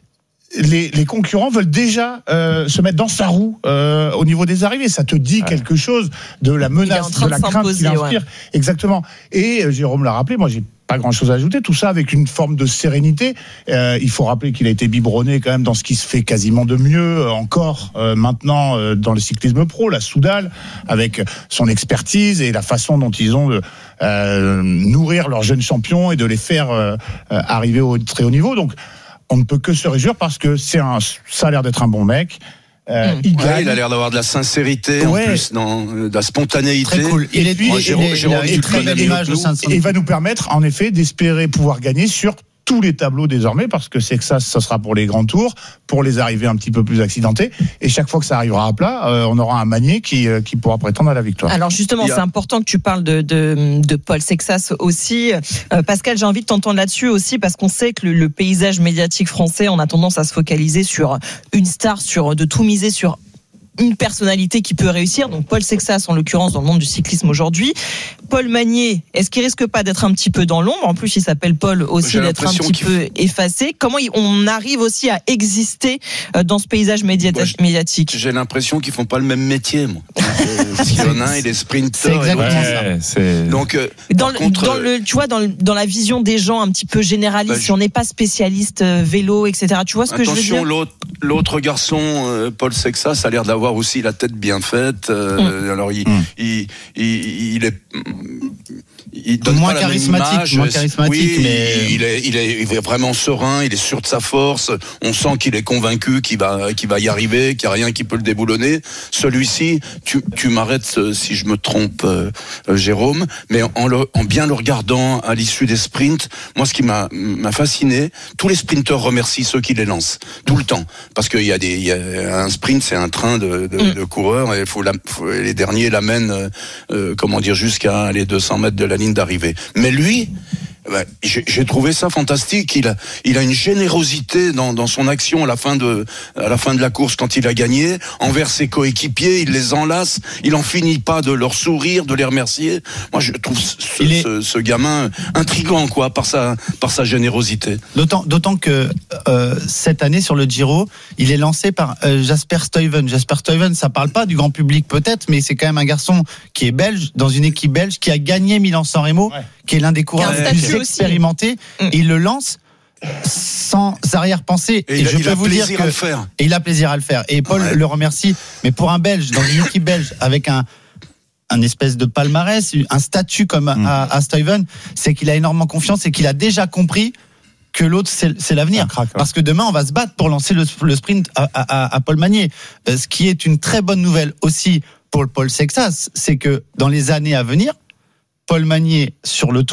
Les, les concurrents veulent déjà euh, se mettre dans sa roue euh, au niveau des arrivées. Ça te dit ouais. quelque chose de la menace, de la crainte qu'il inspire. Ouais. Exactement. Et euh, Jérôme l'a rappelé, moi j'ai pas grand-chose à ajouter. Tout ça avec une forme de sérénité. Euh, il faut rappeler qu'il a été biberonné quand même dans ce qui se fait quasiment de mieux encore euh, maintenant euh, dans le cyclisme pro, la Soudal, avec son expertise et la façon dont ils ont de euh, nourrir leurs jeunes champions et de les faire euh, arriver au très haut niveau. Donc on ne peut que se réjouir parce que c'est un, ça a l'air d'être un bon mec. Euh, mmh. il, ouais, il a l'air d'avoir de la sincérité, ouais. en plus, dans, de la spontanéité. Très cool. Et, et puis, il va nous permettre, en effet, d'espérer pouvoir gagner sur tous les tableaux désormais, parce que c'est que ça, ça sera pour les grands tours, pour les arrivées un petit peu plus accidentées. Et chaque fois que ça arrivera à plat, euh, on aura un Magnier qui, euh, qui pourra prétendre à la victoire. Alors justement, a... c'est important que tu parles de, de, de Paul Sexas aussi. Euh, Pascal, j'ai envie de t'entendre là-dessus aussi, parce qu'on sait que le, le paysage médiatique français, on a tendance à se focaliser sur une star, sur de tout miser sur une personnalité qui peut réussir, donc Paul Sexas en l'occurrence dans le monde du cyclisme aujourd'hui. Paul Magnier, est-ce qu'il risque pas d'être un petit peu dans l'ombre ? En plus, il s'appelle Paul aussi, j'ai d'être un petit qu'il... peu effacé. Comment on arrive aussi à exister dans ce paysage médiat... moi, médiatique ? J'ai l'impression qu'ils font pas le même métier, moi. Parce qu'il y en a un, il est sprinter. C'est exactement ouais, ça. C'est... Donc, euh, dans, le, contre, dans le, tu vois, dans, le, dans la vision des gens un petit peu généraliste, bah, si on n'est pas spécialiste euh, vélo, et cetera. Tu vois ce que attention, je veux dire ? l'autre, l'autre garçon, euh, Paul Sexas, a l'air d'avoir aussi la tête bien faite. Euh, mmh. Alors, il, mmh. il, il, il est... Il donne moins pas charismatique, la même image. moins charismatique, oui, mais il est, il est, il est vraiment serein, il est sûr de sa force. On sent qu'il est convaincu qu'il va, qu'il va y arriver, qu'il n'y a rien qui peut le déboulonner. Celui-ci, tu, tu m'arrêtes si je me trompe, euh, Jérôme, mais en, le, en bien le regardant à l'issue des sprints, moi, ce qui m'a, m'a fasciné, tous les sprinteurs remercient ceux qui les lancent tout le temps, parce qu'il y a des, il y a un sprint, c'est un train de, de, mm. de coureurs, et il faut, la, faut les derniers l'amènent, euh, comment dire, jusqu'à les deux cents mètres de la ligne d'arrivée. Mais lui, ben, j'ai, j'ai trouvé ça fantastique. Il a, il a une générosité dans, dans son action à la fin de, à la fin de la course quand il a gagné envers ses coéquipiers. Il les enlace. Il en finit pas de leur sourire, de les remercier. Moi, je trouve ce, est... ce, ce gamin intriguant, quoi, par sa, par sa générosité. D'autant, d'autant que euh, cette année sur le Giro, il est lancé par euh, Jasper Stuyven. Jasper Stuyven, ça parle pas du grand public peut-être, mais c'est quand même un garçon qui est belge dans une équipe belge qui a gagné Milan-San Remo, ouais. qui est l'un des coureurs les plus expérimentés. Mmh. Il le lance sans arrière-pensée. Et, et il a, je il peux a vous plaisir dire que à le faire. Et il a plaisir à le faire. Et Paul ouais. le remercie. Mais pour un Belge dans une équipe belge avec un un espèce de palmarès, un statut comme mmh. à, à Stuyven, c'est qu'il a énormément confiance et qu'il a déjà compris que l'autre c'est, c'est l'avenir, craque, ouais. parce que demain on va se battre pour lancer le, le sprint à, à, à Paul Magnier. Euh, ce qui est une très bonne nouvelle aussi pour le Paul Sexas, c'est que dans les années à venir, Paul Magnier sur le Tour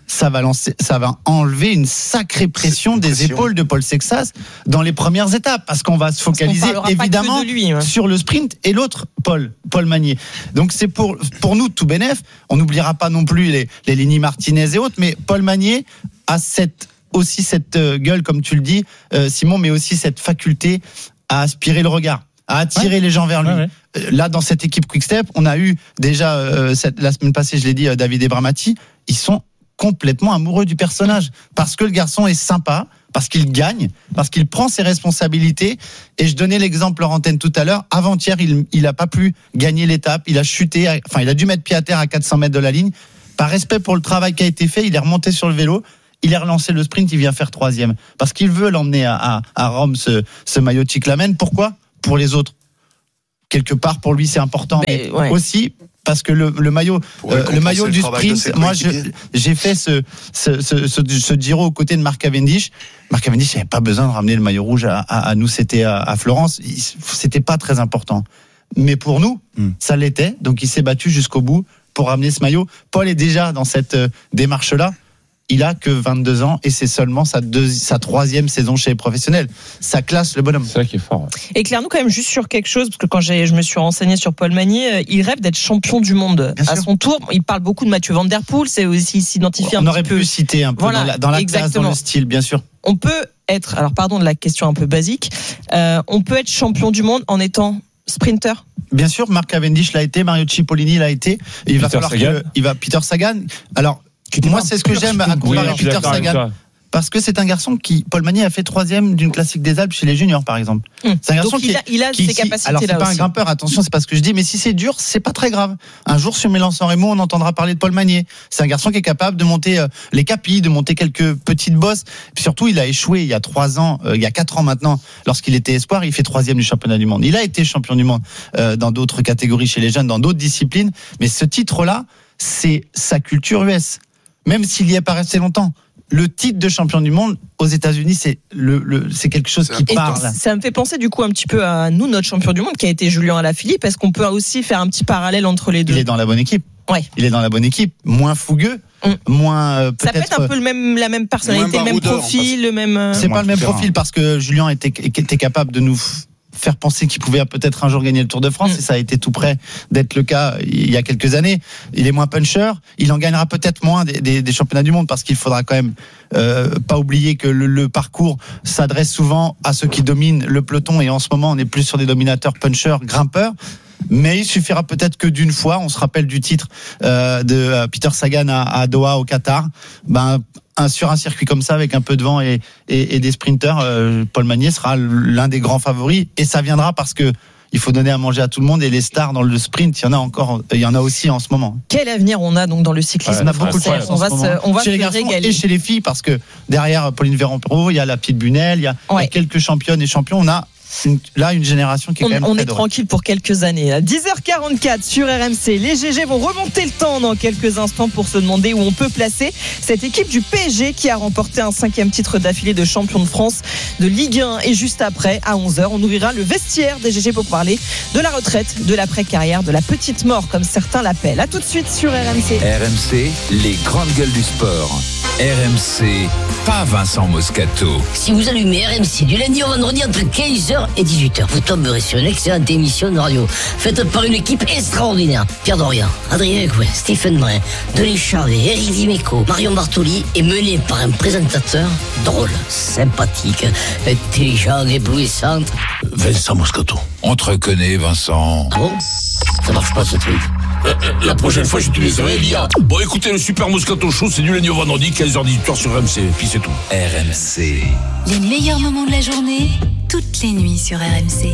ça va lancer, ça va enlever une sacrée pression des épaules de Paul Sexas dans les premières étapes, parce qu'on va se focaliser évidemment lui, ouais. sur le sprint et l'autre, Paul, Paul Magnier. Donc c'est pour pour nous tout bénef. On n'oubliera pas non plus les les Lenny Martinez et autres, mais Paul Magnier a cette aussi cette gueule, comme tu le dis, euh, Simon, mais aussi cette faculté à aspirer le regard, à attirer ouais. les gens vers lui. Ouais, ouais. Là, dans cette équipe Quick-Step, on a eu déjà euh, cette, la semaine passée, je l'ai dit, euh, David et Bramati, ils sont complètement amoureux du personnage parce que le garçon est sympa, parce qu'il gagne, parce qu'il prend ses responsabilités. Et je donnais l'exemple en antenne tout à l'heure. Avant-hier, il il a pas pu gagner l'étape, il a chuté, à, enfin il a dû mettre pied à terre à quatre cents mètres de la ligne. Par respect pour le travail qui a été fait, il est remonté sur le vélo. Il a relancé le sprint, il vient faire troisième. Parce qu'il veut l'emmener à, à, à Rome, ce, ce maillot de cyclamen. Pourquoi ? Pour les autres. Quelque part, pour lui, c'est important. Mais, mais ouais. aussi, parce que le, le maillot, euh, le maillot du sprint, moi, je, j'ai fait ce, ce, ce, ce, ce Giro aux côtés de Mark Cavendish. Mark Cavendish n'avait pas besoin de ramener le maillot rouge à, à, à nous, c'était à, à Florence. C'était pas très important. Mais pour nous, mm. ça l'était. Donc, il s'est battu jusqu'au bout pour ramener ce maillot. Paul est déjà dans cette euh, démarche-là. Il a que vingt-deux ans et c'est seulement sa, deux, sa troisième saison chez les professionnels. Ça classe le bonhomme. C'est ça qui est fort. Éclaire-nous quand même juste sur quelque chose, parce que quand j'ai, je me suis renseigné sur Paul Magnier, il rêve d'être champion du monde. Bien à sûr. Son tour, il parle beaucoup de Mathieu Van Der Poel, c'est aussi s'identifier un On aurait petit peu. pu citer un peu voilà, dans la, dans la classe, dans le style, bien sûr. On peut être, alors pardon de la question un peu basique, euh, on peut être champion du monde en étant sprinter. Bien sûr, Mark Cavendish l'a été, Mario Cipollini l'a été. Il Peter va falloir Sagan. que, il va Peter Sagan. Alors, moi, c'est ce que j'aime à comparer oui, Peter Sagan. Parce que c'est un garçon qui, Paul Magnier a fait troisième d'une classique des Alpes chez les juniors, par exemple. Mmh. C'est un garçon Donc qui, il a, il a qui, ses capacités alors c'est là pas aussi. Un grimpeur, attention, c'est pas ce que je dis, mais si c'est dur, c'est pas très grave. Un jour sur Mélan-San Remo, on entendra parler de Paul Magnier. C'est un garçon qui est capable de monter euh, les capis, de monter quelques petites bosses. Puis surtout, il a échoué il y a trois ans, euh, il y a quatre ans maintenant, lorsqu'il était espoir, il fait troisième du championnat du monde. Il a été champion du monde euh, dans d'autres catégories chez les jeunes, dans d'autres disciplines. Mais ce titre-là, c'est sa culture U S. Même s'il y est pas resté longtemps. Le titre de champion du monde aux États-Unis, c'est le, le c'est quelque chose qui parle. Ça me fait penser du coup un petit peu à nous, notre champion du monde, qui a été Julien Alaphilippe. Est-ce qu'on peut aussi faire un petit parallèle entre les deux ? Il est dans la bonne équipe. Ouais. Il est dans la bonne équipe, moins fougueux, mmh. moins euh, peut-être. Ça peut être un peu le même, la même personnalité, le même profil, le même. Euh... C'est pas le même profil parce que Julien était, était capable de nous faire penser qu'il pouvait peut-être un jour gagner le Tour de France, mmh. et ça a été tout près d'être le cas il y a quelques années. Il est moins puncher, il en gagnera peut-être moins des, des, des championnats du monde parce qu'il faudra quand même euh, pas oublier que le, le parcours s'adresse souvent à ceux qui dominent le peloton, et en ce moment on est plus sur des dominateurs punchers, grimpeurs. Mais il suffira peut-être que d'une fois, on se rappelle du titre euh, de euh, Peter Sagan à, à Doha au Qatar, ben un, sur un circuit comme ça avec un peu de vent et, et, et des sprinters, euh, Paul Magnier sera l'un des grands favoris, et ça viendra parce que il faut donner à manger à tout le monde, et les stars dans le sprint, il y en a encore, il y en a aussi en ce moment. Quel avenir on a donc dans le cyclisme ? Ouais, on a beaucoup de chance. On va se, on va chez se les garçons régaler. Et chez les filles, parce que derrière Pauline Véran-Pro, il y a la petite Bunel, il y a, ouais. il y a quelques championnes et champions. On a Une, là une génération qui est on, quand même on très est dorée. Tranquille pour quelques années. À dix heures quarante-quatre sur R M C, les G G vont remonter le temps dans quelques instants pour se demander où on peut placer cette équipe du P S G qui a remporté un cinquième titre d'affilée de champion de France de Ligue un. Et juste après, à onze heures, on ouvrira le vestiaire des G G pour parler de la retraite, de l'après-carrière, de la petite mort comme certains l'appellent. À tout de suite sur R M C. R M C, les grandes gueules du sport. R M C, pas Vincent Moscato. Si vous allumez R M C du lundi au vendredi entre quinze heures et dix-huit heures, vous tomberez sur une excellente émission de radio faite par une équipe extraordinaire. Pierre Dorian, Adrien Couet, Stephen Brun, Denis Charvet, Eric Dimeco, Marion Bartoli, et menée par un présentateur drôle, sympathique, intelligent, éblouissant, Vincent Moscato. On te reconnaît, Vincent. Ah bon ? Ça marche pas ce truc. La prochaine fois, j'utiliserai l'I A. Bon, écoutez, le Super Moscato Show, c'est du lundi au vendredi, quinze heures dix-huit heures sur R M C. Puis c'est tout. R M C. Les meilleurs moments de la journée, toutes les nuits sur R M C.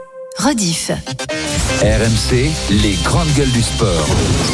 Rediff. R M C, les grandes gueules du sport.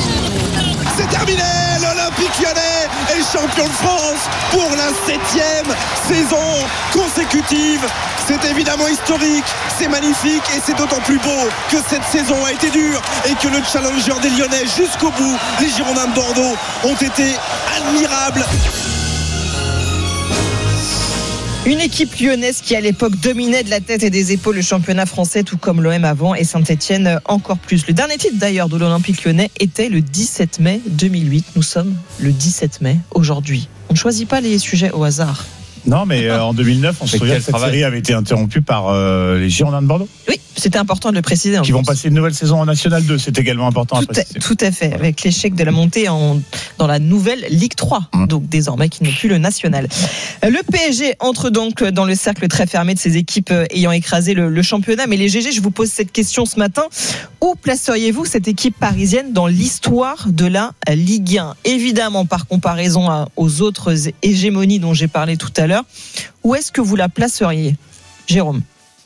C'est terminé, l'Olympique Lyonnais est champion de France pour la septième saison consécutive. C'est évidemment historique, c'est magnifique, et c'est d'autant plus beau que cette saison a été dure et que le challenger des Lyonnais jusqu'au bout, les Girondins de Bordeaux, ont été admirables. Une équipe lyonnaise qui à l'époque dominait de la tête et des épaules le championnat français, tout comme l'O M avant et Saint-Etienne encore plus. Le dernier titre d'ailleurs de l'Olympique lyonnais était le dix-sept mai deux mille huit. Nous sommes le dix-sept mai aujourd'hui. On ne choisit pas les sujets au hasard. Non, mais euh, en deux mille neuf, on se souvient que cette travail. série avait été interrompue par euh, les Girondins de Bordeaux. Oui, c'était important de le préciser. Qui vont passer une nouvelle saison en National deux, c'est également important tout à préciser. À, tout à fait, avec l'échec de la montée en, dans la nouvelle Ligue trois, mmh. donc désormais qui n'est plus le National. Le P S G entre donc dans le cercle très fermé de ces équipes ayant écrasé le, le championnat. Mais les G G, je vous pose cette question ce matin. Où placeriez-vous cette équipe parisienne dans l'histoire de la Ligue un ? Évidemment, par comparaison à, aux autres hégémonies dont j'ai parlé tout à l'heure. Où est-ce que vous la placeriez, Jérôme ?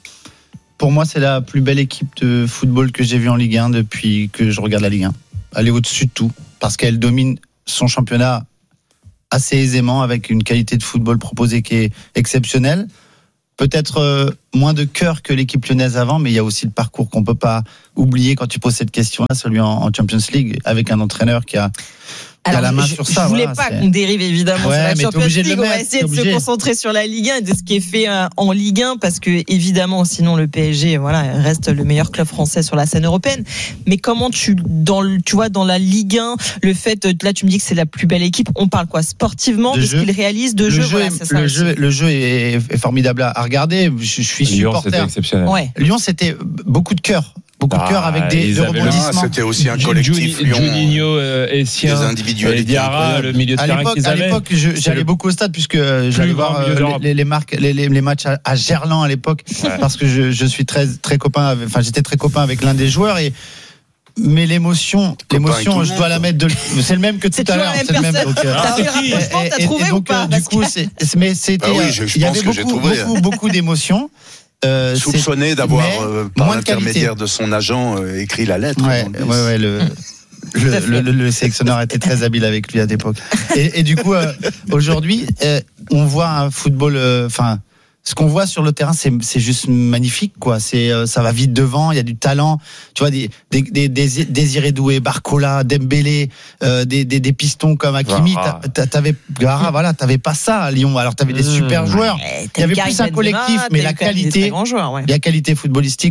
Pour moi, c'est la plus belle équipe de football que j'ai vue en Ligue un depuis que je regarde la Ligue un. Elle est au-dessus de tout, parce qu'elle domine son championnat assez aisément, avec une qualité de football proposée qui est exceptionnelle. Peut-être euh, moins de cœur que l'équipe lyonnaise avant, mais il y a aussi le parcours qu'on ne peut pas oublier quand tu poses cette question-là, celui en, en Champions League, avec un entraîneur qui a... Alors, la main je, sur ça, je voulais voilà, pas c'est... qu'on dérive évidemment ouais, sur la Champions League. On va essayer de obligé. se concentrer sur la Ligue un et de ce qui est fait en Ligue un, parce que évidemment, sinon le P S G, voilà, reste le meilleur club français sur la scène européenne. Mais comment tu, dans le, tu vois, dans la Ligue un, le fait, là, tu me dis que c'est la plus belle équipe. On parle quoi, sportivement, de, de ce qu'ils réalisent, de le jeu, jeu voilà, est, c'est ça le jeu, le jeu est, est formidable à regarder. Je, je suis Lyon, supporter. C'était exceptionnel. Ouais. Lyon, c'était beaucoup de cœur. Beaucoup ah, de cœur avec des, des rebondissements. C'était aussi un collectif Lyon. Juninho, euh, Essien, des individualités. Diarra, le milieu de terrain qu'ils avaient. À l'époque, je, j'allais beaucoup au stade puisque j'allais voir euh, les, les, marques, les, les, les matchs à, à Gerland à l'époque, ouais. parce que je, je suis très, très copain, avec, enfin j'étais très copain avec l'un des joueurs et. Mais l'émotion, l'émotion, je dois la mettre de. C'est le même que tout c'est à l'heure. C'est le même. Donc, ah, t'as fait le rapprochement, t'as trouvé et, et, ou pas ? Du coup, c'est, mais c'était. Bah oui, je, je il y pense avait que j'ai beaucoup, trouvé. beaucoup, beaucoup d'émotions. Euh, soupçonné d'avoir, euh, par l'intermédiaire de son agent, euh, écrit la lettre. Ouais, ouais, ouais, le, le, le, le, le sélectionneur était très habile avec lui à l'époque. Et, et du coup, euh, aujourd'hui, euh, on voit un football. Enfin, euh, ce qu'on voit sur le terrain, c'est, c'est juste magnifique, quoi. C'est, euh, ça va vite devant. Il y a du talent. Tu vois, des, des, des, des Désiré Doué, Barcola, Dembélé, euh, des, des, des pistons comme Hakimi. Gara. T'avais, Gara, voilà, t'avais pas ça à Lyon. Alors, t'avais des super mmh. joueurs. Ouais, il y avait plus un collectif, mais la qualité, joueurs, ouais. la qualité footballistique.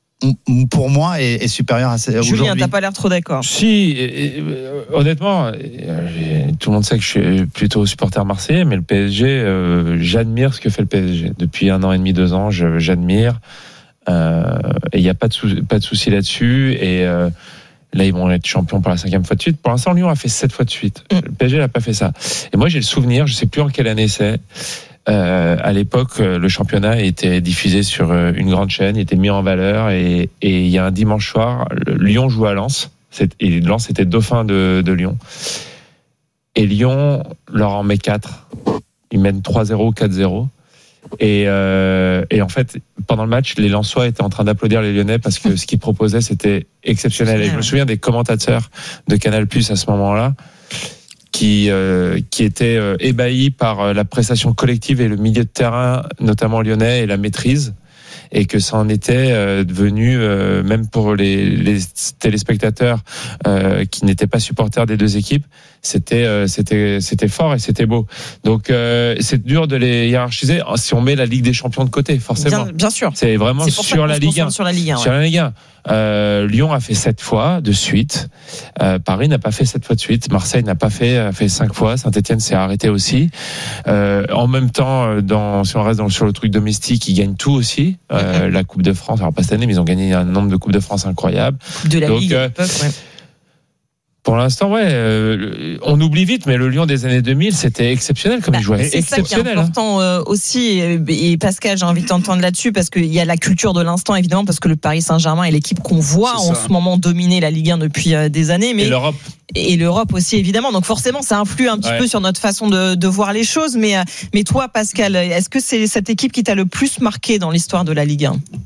Pour moi, est, est supérieur à Julien, aujourd'hui. T'as pas l'air trop d'accord. Si, et, et, honnêtement, et, tout le monde sait que je suis plutôt supporter marseillais, mais le P S G, euh, j'admire ce que fait le P S G. Depuis un an et demi, deux ans, je, j'admire. Euh, et il n'y a pas de, sou, pas de souci là-dessus. Et euh, là, ils vont être champions pour la cinquième fois de suite. Pour l'instant, Lyon a fait sept fois de suite. Mm. Le P S G n'a pas fait ça. Et moi, j'ai le souvenir, je ne sais plus en quelle année c'est. Euh, à l'époque, le championnat était diffusé sur une grande chaîne, il était mis en valeur et, et il y a un dimanche soir, Lyon joue à Lens, c'est, et Lens était dauphin de, de Lyon. Et Lyon leur en met quatre. Ils mènent trois zéro, quatre zéro. Et, euh, et en fait, pendant le match, les Lensois étaient en train d'applaudir les Lyonnais parce que ce qu'ils proposaient, c'était exceptionnel. Et je me souviens des commentateurs de Canal Plus à ce moment-là, qui euh, qui était euh, ébahi par euh, la prestation collective et le milieu de terrain, notamment lyonnais, et la maîtrise, et que ça en était euh, devenu, euh, même pour les, les téléspectateurs euh, qui n'étaient pas supporters des deux équipes, c'était euh, c'était c'était fort et c'était beau. Donc euh, c'est dur de les hiérarchiser si on met la Ligue des Champions de côté, forcément. Bien, bien sûr. C'est vraiment c'est sur, la Ligue un. sur la Ligue un. Sur la Ligue un. Euh, Lyon a fait sept fois de suite. Euh, Paris n'a pas fait sept fois de suite. Marseille n'a pas fait, a fait cinq fois. Saint-Etienne s'est arrêté aussi. Euh, en même temps, dans, si on reste dans, sur le truc domestique, ils gagnent tout aussi. Euh, la Coupe de France, alors pas cette année, mais ils ont gagné un nombre de Coupes de France incroyable. De la Donc, Ligue. Euh, ouais. Pour l'instant, ouais, euh, on oublie vite, mais le Lyon des années deux mille, c'était exceptionnel comme bah, il jouait. C'est ça qui est important hein. aussi. Et Pascal, j'ai envie de t'entendre là-dessus parce qu'il y a la culture de l'instant, évidemment, parce que le Paris Saint-Germain est l'équipe qu'on voit c'est en ça. ce moment dominer la Ligue un depuis des années. Mais et l'Europe. Et l'Europe aussi, évidemment. Donc forcément, ça influe un petit ouais. peu sur notre façon de, de voir les choses. Mais, mais toi, Pascal, est-ce que c'est cette équipe qui t'a le plus marqué dans l'histoire de la Ligue un ?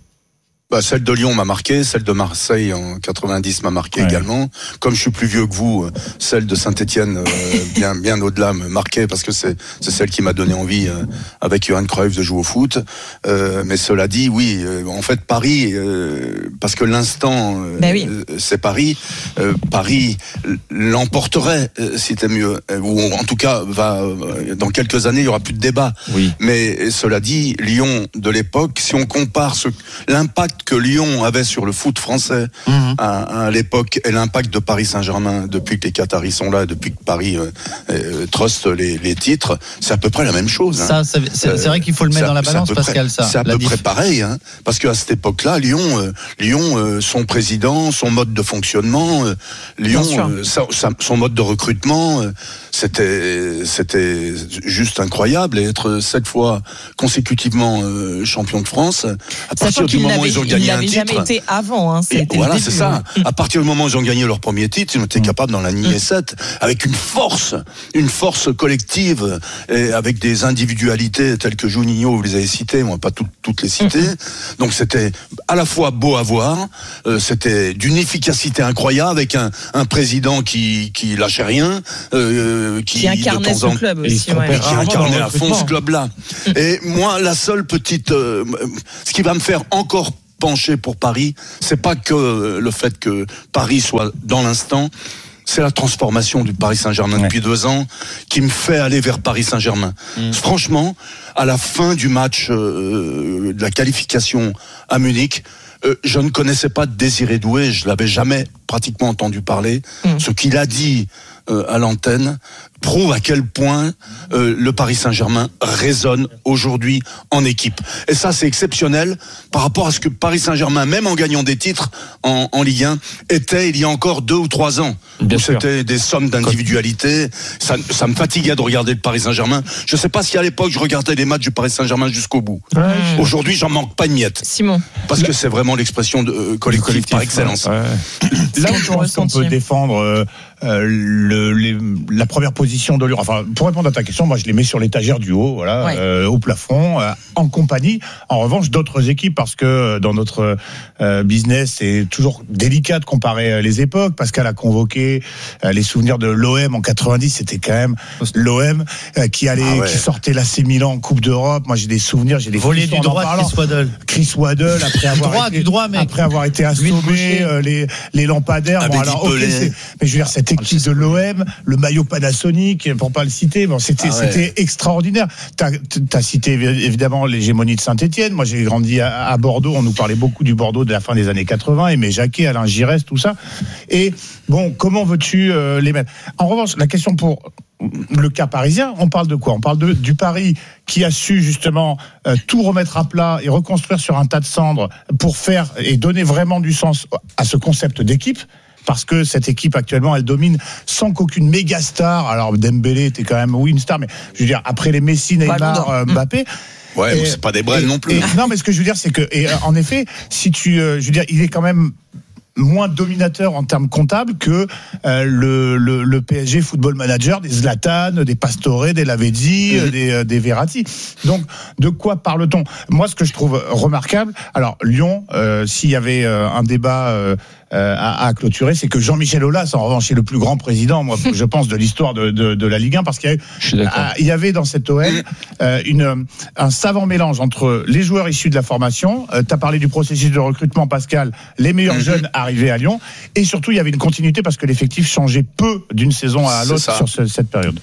Bah, celle de Lyon m'a marqué, celle de Marseille en quatre-vingt-dix m'a marqué ouais. également. Comme je suis plus vieux que vous, celle de Saint-Étienne, euh, bien bien au-delà, me marquait parce que c'est c'est celle qui m'a donné envie euh, avec Johan Cruyff de jouer au foot. Euh, mais cela dit, oui, euh, en fait Paris, euh, parce que l'instant, euh, ben oui. euh, c'est Paris. Euh, Paris l'emporterait, euh, si c'était mieux, euh, ou en tout cas va euh, dans quelques années il y aura plus de débat. Oui. Mais cela dit, Lyon de l'époque, si on compare ce, l'impact que Lyon avait sur le foot français mmh. à, à l'époque et l'impact de Paris Saint-Germain depuis que les Qataris sont là, depuis que Paris euh, euh, truste les, les titres, c'est à peu près la même chose. Ça, hein. c'est, c'est, c'est vrai qu'il faut le mettre c'est dans la balance, Pascal. Près, ça, c'est à peu diff. près pareil, hein, parce qu'à cette époque-là, Lyon, euh, Lyon, euh, son président, son mode de fonctionnement, euh, Lyon, euh, sa, sa, son mode de recrutement, euh, c'était, c'était juste incroyable. Et être sept fois consécutivement euh, champion de France, à partir du moment où ils ont gagné un titre. Jamais été avant, hein, et voilà, c'est ça. À partir du moment où ils ont gagné leur premier titre, ils ont été capables d'en aligner sept, avec une force, une force collective, et avec des individualités telles que Juninho, vous les avez citées, moi pas tout, toutes les citer. Donc c'était à la fois beau à voir, euh, c'était d'une efficacité incroyable, avec un, un président qui qui lâchait rien, euh, qui, qui incarnait ce club aussi, ouais. qui incarnait à fond ce club-là. Et moi, la seule petite, euh, ce qui va me faire encore pencher pour Paris, c'est pas que le fait que Paris soit dans l'instant, c'est la transformation du Paris Saint-Germain ouais. depuis deux ans qui me fait aller vers Paris Saint-Germain. Mmh. Franchement, à la fin du match euh, de la qualification à Munich, euh, je ne connaissais pas Désiré Doué, je l'avais jamais pratiquement entendu parler. Mmh. Ce qu'il a dit euh, à l'antenne prouve à quel point euh, le Paris Saint-Germain résonne aujourd'hui en équipe. Et ça, c'est exceptionnel par rapport à ce que Paris Saint-Germain, même en gagnant des titres en, en Ligue un, était il y a encore deux ou trois ans. Bien où sûr. C'était des sommes d'individualité. Ça, ça me fatiguait de regarder le Paris Saint-Germain. Je ne sais pas si à l'époque, je regardais les matchs du Paris Saint-Germain jusqu'au bout. Ouais, je... Aujourd'hui, j'en manque pas une miette. Simon. Parce que c'est vraiment l'expression de, euh, collective, collectif par excellence. Ouais. Là où je pense qu'on peut défendre euh, euh, le, les, la première position de Lyon. Enfin, pour répondre à ta question, moi je les mets sur l'étagère du haut, voilà, ouais. euh, au plafond, euh, en compagnie. En revanche, d'autres équipes, parce que dans notre euh, business, c'est toujours délicat de comparer les époques. Pascal a convoqué euh, les souvenirs de l'O M en quatre-vingt-dix. C'était quand même l'O M euh, qui allait, ah ouais. qui sortait l'A C Milan en Coupe d'Europe. Moi, j'ai des souvenirs, j'ai des volets du droit de Chris Waddle. Chris Waddle après avoir droit, été, du droit, mec. après avoir été assommé, euh, les les lampadaires. Bon, alors, okay, c'est, mais je veux dire, cette équipe de l'O M, le maillot Panasonic, pour pas le citer, bon, c'était ah ouais. c'était extraordinaire. T'as, t'as cité évidemment l'hégémonie de Saint-Étienne. Moi, j'ai grandi à, à Bordeaux. On nous parlait beaucoup du Bordeaux de la fin des années quatre-vingts, Aimé Jacquet, Alain Giresse, tout ça. Et bon, comment veux-tu euh, les mettre ? En revanche, la question pour le cas parisien, on parle de quoi ? On parle de, du Paris qui a su justement euh, tout remettre à plat et reconstruire sur un tas de cendres pour faire et donner vraiment du sens à ce concept d'équipe. Parce que cette équipe actuellement, elle domine sans qu'aucune méga star. Alors Dembélé était quand même oui une star, mais je veux dire après les Messi, Neymar, euh, Mbappé. Ouais, et, c'est pas des brels non plus. Et, non, mais ce que je veux dire, c'est que, et en effet, si tu, euh, je veux dire, il est quand même moins dominateur en termes comptables que euh, le, le, le P S G Football Manager des Zlatan, des Pastore, des Lavezzi, mmh. des, euh, des Verratti. Donc, de quoi parle-t-on ? Moi, ce que je trouve remarquable, alors Lyon, euh, s'il y avait euh, un débat euh, euh, à, à clôturer, c'est que Jean-Michel Aulas, en revanche, est le plus grand président, moi, je pense, de l'histoire de, de, de la Ligue un, parce qu'il y, a, à, il y avait dans cette O M euh, une, un savant mélange entre les joueurs issus de la formation. Euh, tu as parlé du processus de recrutement, Pascal, les meilleurs mmh. jeunes arrivé à Lyon, et surtout il y avait une continuité parce que l'effectif changeait peu d'une saison à l'autre sur ce, cette période.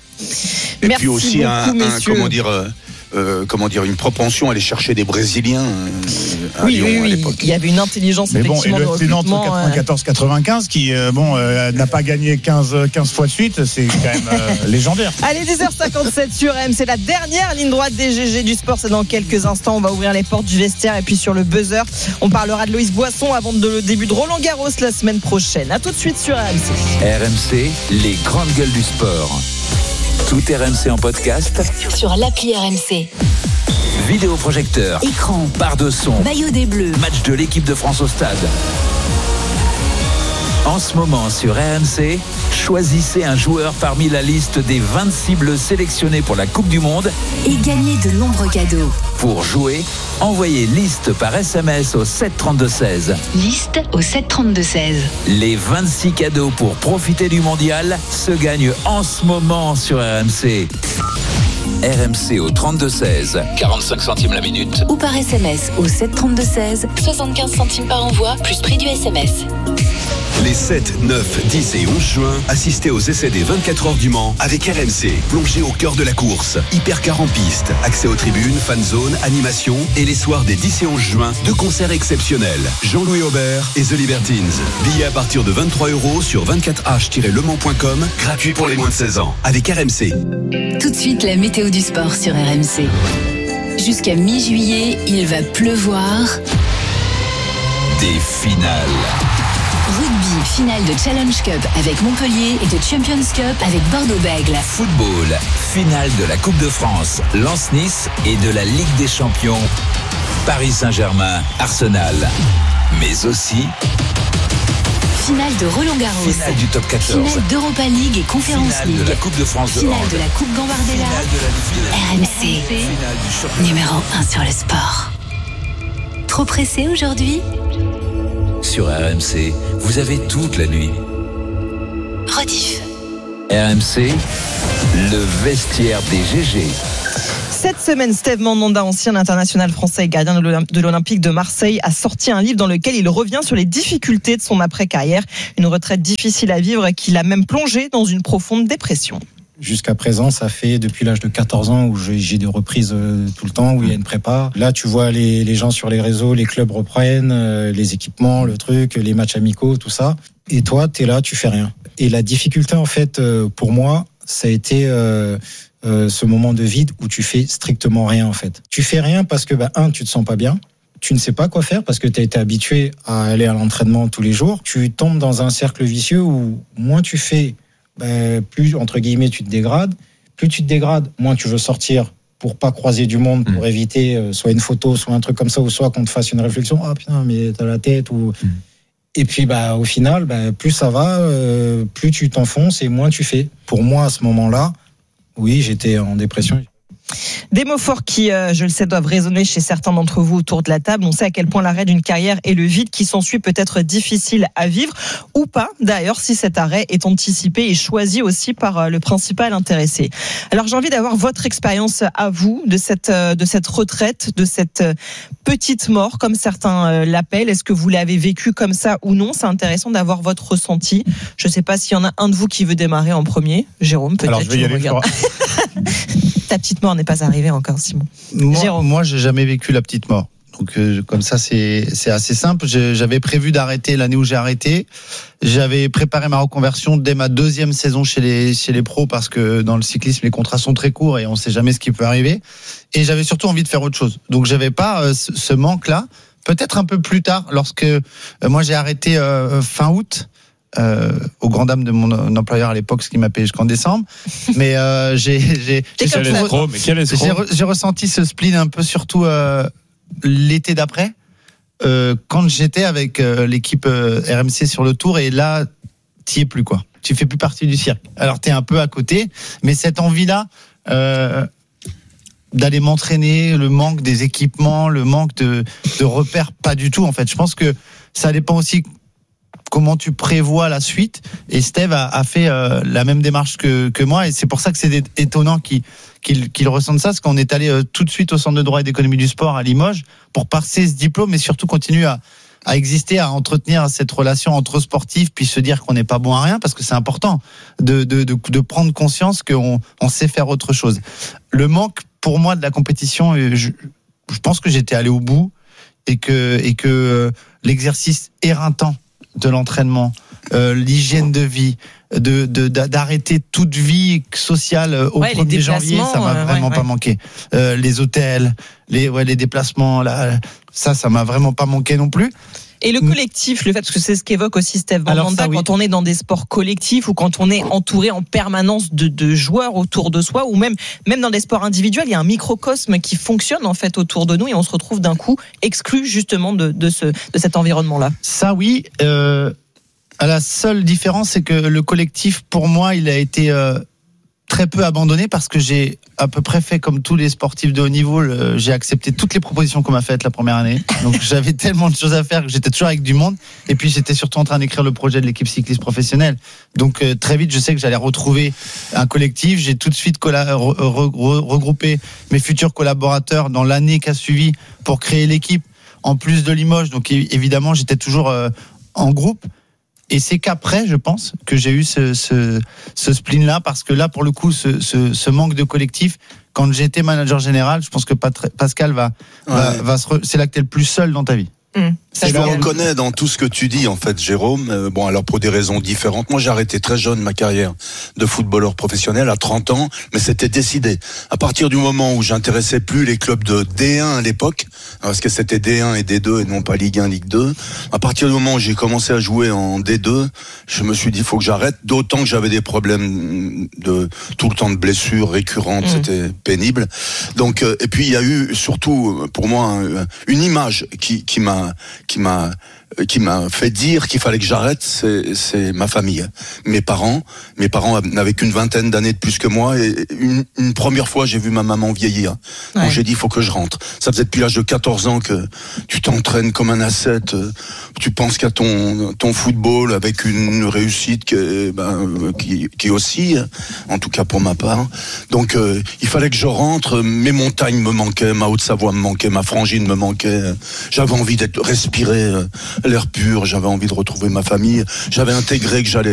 Et Merci puis aussi beaucoup, un, un comment dire euh, euh, comment dire une propension à aller chercher des Brésiliens euh, à oui, Lyon oui, à oui. l'époque. Il y avait une intelligence mais bon, effectivement et le de F C Nantes quatre-vingt-quatorze quatre-vingt-quinze qui euh, bon euh, n'a pas gagné quinze, quinze fois de suite, c'est quand même euh, légendaire. Allez, dix heures cinquante-sept sur R M, c'est la dernière ligne droite des G G du sport. C'est dans quelques instants, on va ouvrir les portes du vestiaire et puis sur le buzzer, on parlera de Loïs Boisson avant de le début de Roland Garros la semaine prochaine. À tout de suite sur R M C. R M C, les grandes gueules du sport. Tout R M C en podcast sur l'appli R M C. Vidéoprojecteur, écran, barre de son, maillot des Bleus, match de l'équipe de France au stade. En ce moment sur R M C, choisissez un joueur parmi la liste des vingt-six bleus sélectionnés pour la Coupe du Monde et gagnez de nombreux cadeaux. Pour jouer, envoyez liste par S M S au sept trente-deux seize. Liste au sept trente-deux seize. Les vingt-six cadeaux pour profiter du mondial se gagnent en ce moment sur R M C. R M C au trente-deux seize, quarante-cinq centimes la minute. Ou par S M S au sept trente-deux seize, soixante-quinze centimes par envoi, plus prix du S M S. Les sept, neuf, dix et onze juin, assistez aux essais des vingt-quatre heures du Mans avec R M C. Plongez au cœur de la course. Hypercar en piste, accès aux tribunes, fan zone, animation et les soirs des dix et onze juin, deux concerts exceptionnels. Jean-Louis Aubert et The Libertines. Billets à partir de vingt-trois euros sur vingt-quatre h tiret le mans point com, gratuit pour les moins de seize ans. Avec R M C. Tout de suite, la météo du sport sur R M C. Jusqu'à mi-juillet, il va pleuvoir. Des finales. Rugby, finale de Challenge Cup avec Montpellier et de Champions Cup avec Bordeaux-Bègles. Football, finale de la Coupe de France, Lens-Nice et de la Ligue des Champions, Paris Saint-Germain, Arsenal. Mais aussi finale de Roland-Garros, finale du top quatorze, finale d'Europa League et Conference finale League, de la Coupe de France de finale hand, de la Coupe Gambardella. R M C, numéro un sur le sport. Trop pressé aujourd'hui ? Sur R M C, vous avez toute la nuit. Rediff. R M C, le vestiaire des G G. Cette semaine, Steve Mandanda, ancien international français et gardien de l'Olympique de Marseille, a sorti un livre dans lequel il revient sur les difficultés de son après-carrière. Une retraite difficile à vivre qui l'a même plongé dans une profonde dépression. Jusqu'à présent, ça fait depuis l'âge de quatorze ans où j'ai des reprises tout le temps, où il y a une prépa. Là, tu vois les, les gens sur les réseaux, les clubs reprennent, les équipements, le truc, les matchs amicaux, tout ça. Et toi, t'es là, tu fais rien. Et la difficulté, en fait, pour moi, ça a été euh, euh, ce moment de vide où tu fais strictement rien, en fait. Tu fais rien parce que, bah, un, tu te sens pas bien. Tu ne sais pas quoi faire parce que tu as été habitué à aller à l'entraînement tous les jours. Tu tombes dans un cercle vicieux où moins tu fais, ben, plus, entre guillemets, tu te dégrades. Plus tu te dégrades, moins tu veux sortir pour pas croiser du monde, pour mmh. éviter euh, soit une photo, soit un truc comme ça, ou soit qu'on te fasse une réflexion. Ah, putain, mais t'as la tête. Ou... Mmh. Et puis, bah, au final, bah, plus ça va, euh, plus tu t'enfonces et moins tu fais. Pour moi, à ce moment-là, oui, j'étais en dépression. Des mots forts qui, euh, je le sais, doivent résonner chez certains d'entre vous autour de la table. On sait à quel point l'arrêt d'une carrière et le vide qui s'ensuit peut être difficile à vivre, ou pas, d'ailleurs, si cet arrêt est anticipé et choisi aussi par euh, le principal intéressé. Alors, j'ai envie d'avoir votre expérience à vous de cette, euh, de cette retraite, de cette euh, petite mort, comme certains euh, l'appellent. Est-ce que vous l'avez vécu comme ça ou non ? C'est intéressant d'avoir votre ressenti. Je ne sais pas s'il y en a un de vous qui veut démarrer en premier. Jérôme, peut-être. Alors, je vais y aller. Ta petite mort n'est pas arrivée encore, Simon. Moi, moi j'ai jamais vécu la petite mort. Donc, euh, comme ça, c'est, c'est assez simple. Je, j'avais prévu d'arrêter l'année où j'ai arrêté. J'avais préparé ma reconversion dès ma deuxième saison chez les, chez les pros parce que dans le cyclisme, les contrats sont très courts et on sait jamais ce qui peut arriver. Et j'avais surtout envie de faire autre chose. Donc, j'avais pas euh, ce, ce manque-là. Peut-être un peu plus tard, lorsque euh, moi j'ai arrêté euh, fin août. Euh, au grand dame de mon employeur à l'époque, ce qui m'a payé jusqu'en décembre. Mais euh, j'ai j'ai j'ai, quel escroc, mais quel escroc. j'ai, j'ai ressenti ce spleen un peu surtout euh, l'été d'après, euh, quand j'étais avec euh, l'équipe euh, R M C sur le Tour, et là t'y es plus, quoi. Tu fais plus partie du cirque. Alors t'es un peu à côté, mais cette envie-là euh, d'aller m'entraîner, le manque des équipements, le manque de, de repères, pas du tout en fait. Je pense que ça dépend aussi comment tu prévois la suite, et Steve a, a fait euh, la même démarche que, que moi, et c'est pour ça que c'est étonnant qu'il, qu'il, qu'il ressente ça, parce qu'on est allé euh, tout de suite au Centre de droit et d'économie du sport à Limoges pour passer ce diplôme, et surtout continuer à, à exister, à entretenir cette relation entre sportifs, puis se dire qu'on n'est pas bon à rien, parce que c'est important de, de, de, de prendre conscience qu'on on sait faire autre chose. Le manque pour moi de la compétition, je, je pense que j'étais allé au bout, et que, et que euh, l'exercice éreintant de l'entraînement, euh, l'hygiène de vie, de, de, d'arrêter toute vie sociale au ouais, premier janvier, ça m'a euh, vraiment ouais, pas ouais. manqué. Euh, les hôtels, les, ouais, les déplacements, là, ça, ça m'a vraiment pas manqué non plus. Et le collectif, le fait, parce que c'est ce qu'évoque aussi Steve Mandanda, oui. Quand on est dans des sports collectifs ou quand on est entouré en permanence de, de joueurs autour de soi, ou même, même dans des sports individuels, il y a un microcosme qui fonctionne en fait autour de nous, et on se retrouve d'un coup exclu justement de, de, ce, de cet environnement-là. Ça oui, euh, À la seule différence, c'est que le collectif, pour moi, il a été euh, très peu abandonné parce que j'ai à peu près fait comme tous les sportifs de haut niveau. Le, j'ai accepté toutes les propositions qu'on m'a faites la première année. Donc j'avais tellement de choses à faire que j'étais toujours avec du monde. Et puis j'étais surtout en train d'écrire le projet de l'équipe cycliste professionnelle. Donc euh, très vite, je sais que j'allais retrouver un collectif. J'ai tout de suite colla- re- re- re- regroupé mes futurs collaborateurs dans l'année qui a suivi pour créer l'équipe. En plus de Limoges, donc évidemment, j'étais toujours euh, en groupe. Et c'est qu'après, je pense, que j'ai eu ce, ce, ce spleen-là, parce que là, pour le coup, ce, ce, ce manque de collectif, quand j'étais manager général, je pense que Pascal va, ouais. va, va se re... c'est là que t'es le plus seul dans ta vie. Mmh. Je me reconnais dans tout ce que tu dis, en fait, Jérôme. Euh, bon, alors pour des raisons différentes. Moi, j'ai arrêté très jeune ma carrière de footballeur professionnel à trente ans, mais c'était décidé. À partir du moment où j'intéressais plus les clubs de D un à l'époque, parce que c'était D un et D deux et non pas Ligue un, Ligue deux. À partir du moment où j'ai commencé à jouer en D deux, je me suis dit, il faut que j'arrête. D'autant que j'avais des problèmes de tout le temps de blessures récurrentes, mmh. c'était pénible. Donc, euh, et puis il y a eu surtout pour moi une image qui, qui m'a qui m'a qui m'a fait dire qu'il fallait que j'arrête, c'est, c'est ma famille. Mes parents, mes parents n'avaient qu'une vingtaine d'années de plus que moi, et une, une première fois, j'ai vu ma maman vieillir. Ouais. Donc j'ai dit, il faut que je rentre. Ça faisait depuis l'âge de quatorze ans que tu t'entraînes comme un ascète, tu penses qu'à ton, ton football avec une réussite qui, ben, qui, qui oscille, en tout cas pour ma part. Donc euh, il fallait que je rentre, mes montagnes me manquaient, ma Haute-Savoie me manquait, ma Frangine me manquait, j'avais envie d'être respirer l'air pur, j'avais envie de retrouver ma famille, j'avais intégré que j'allais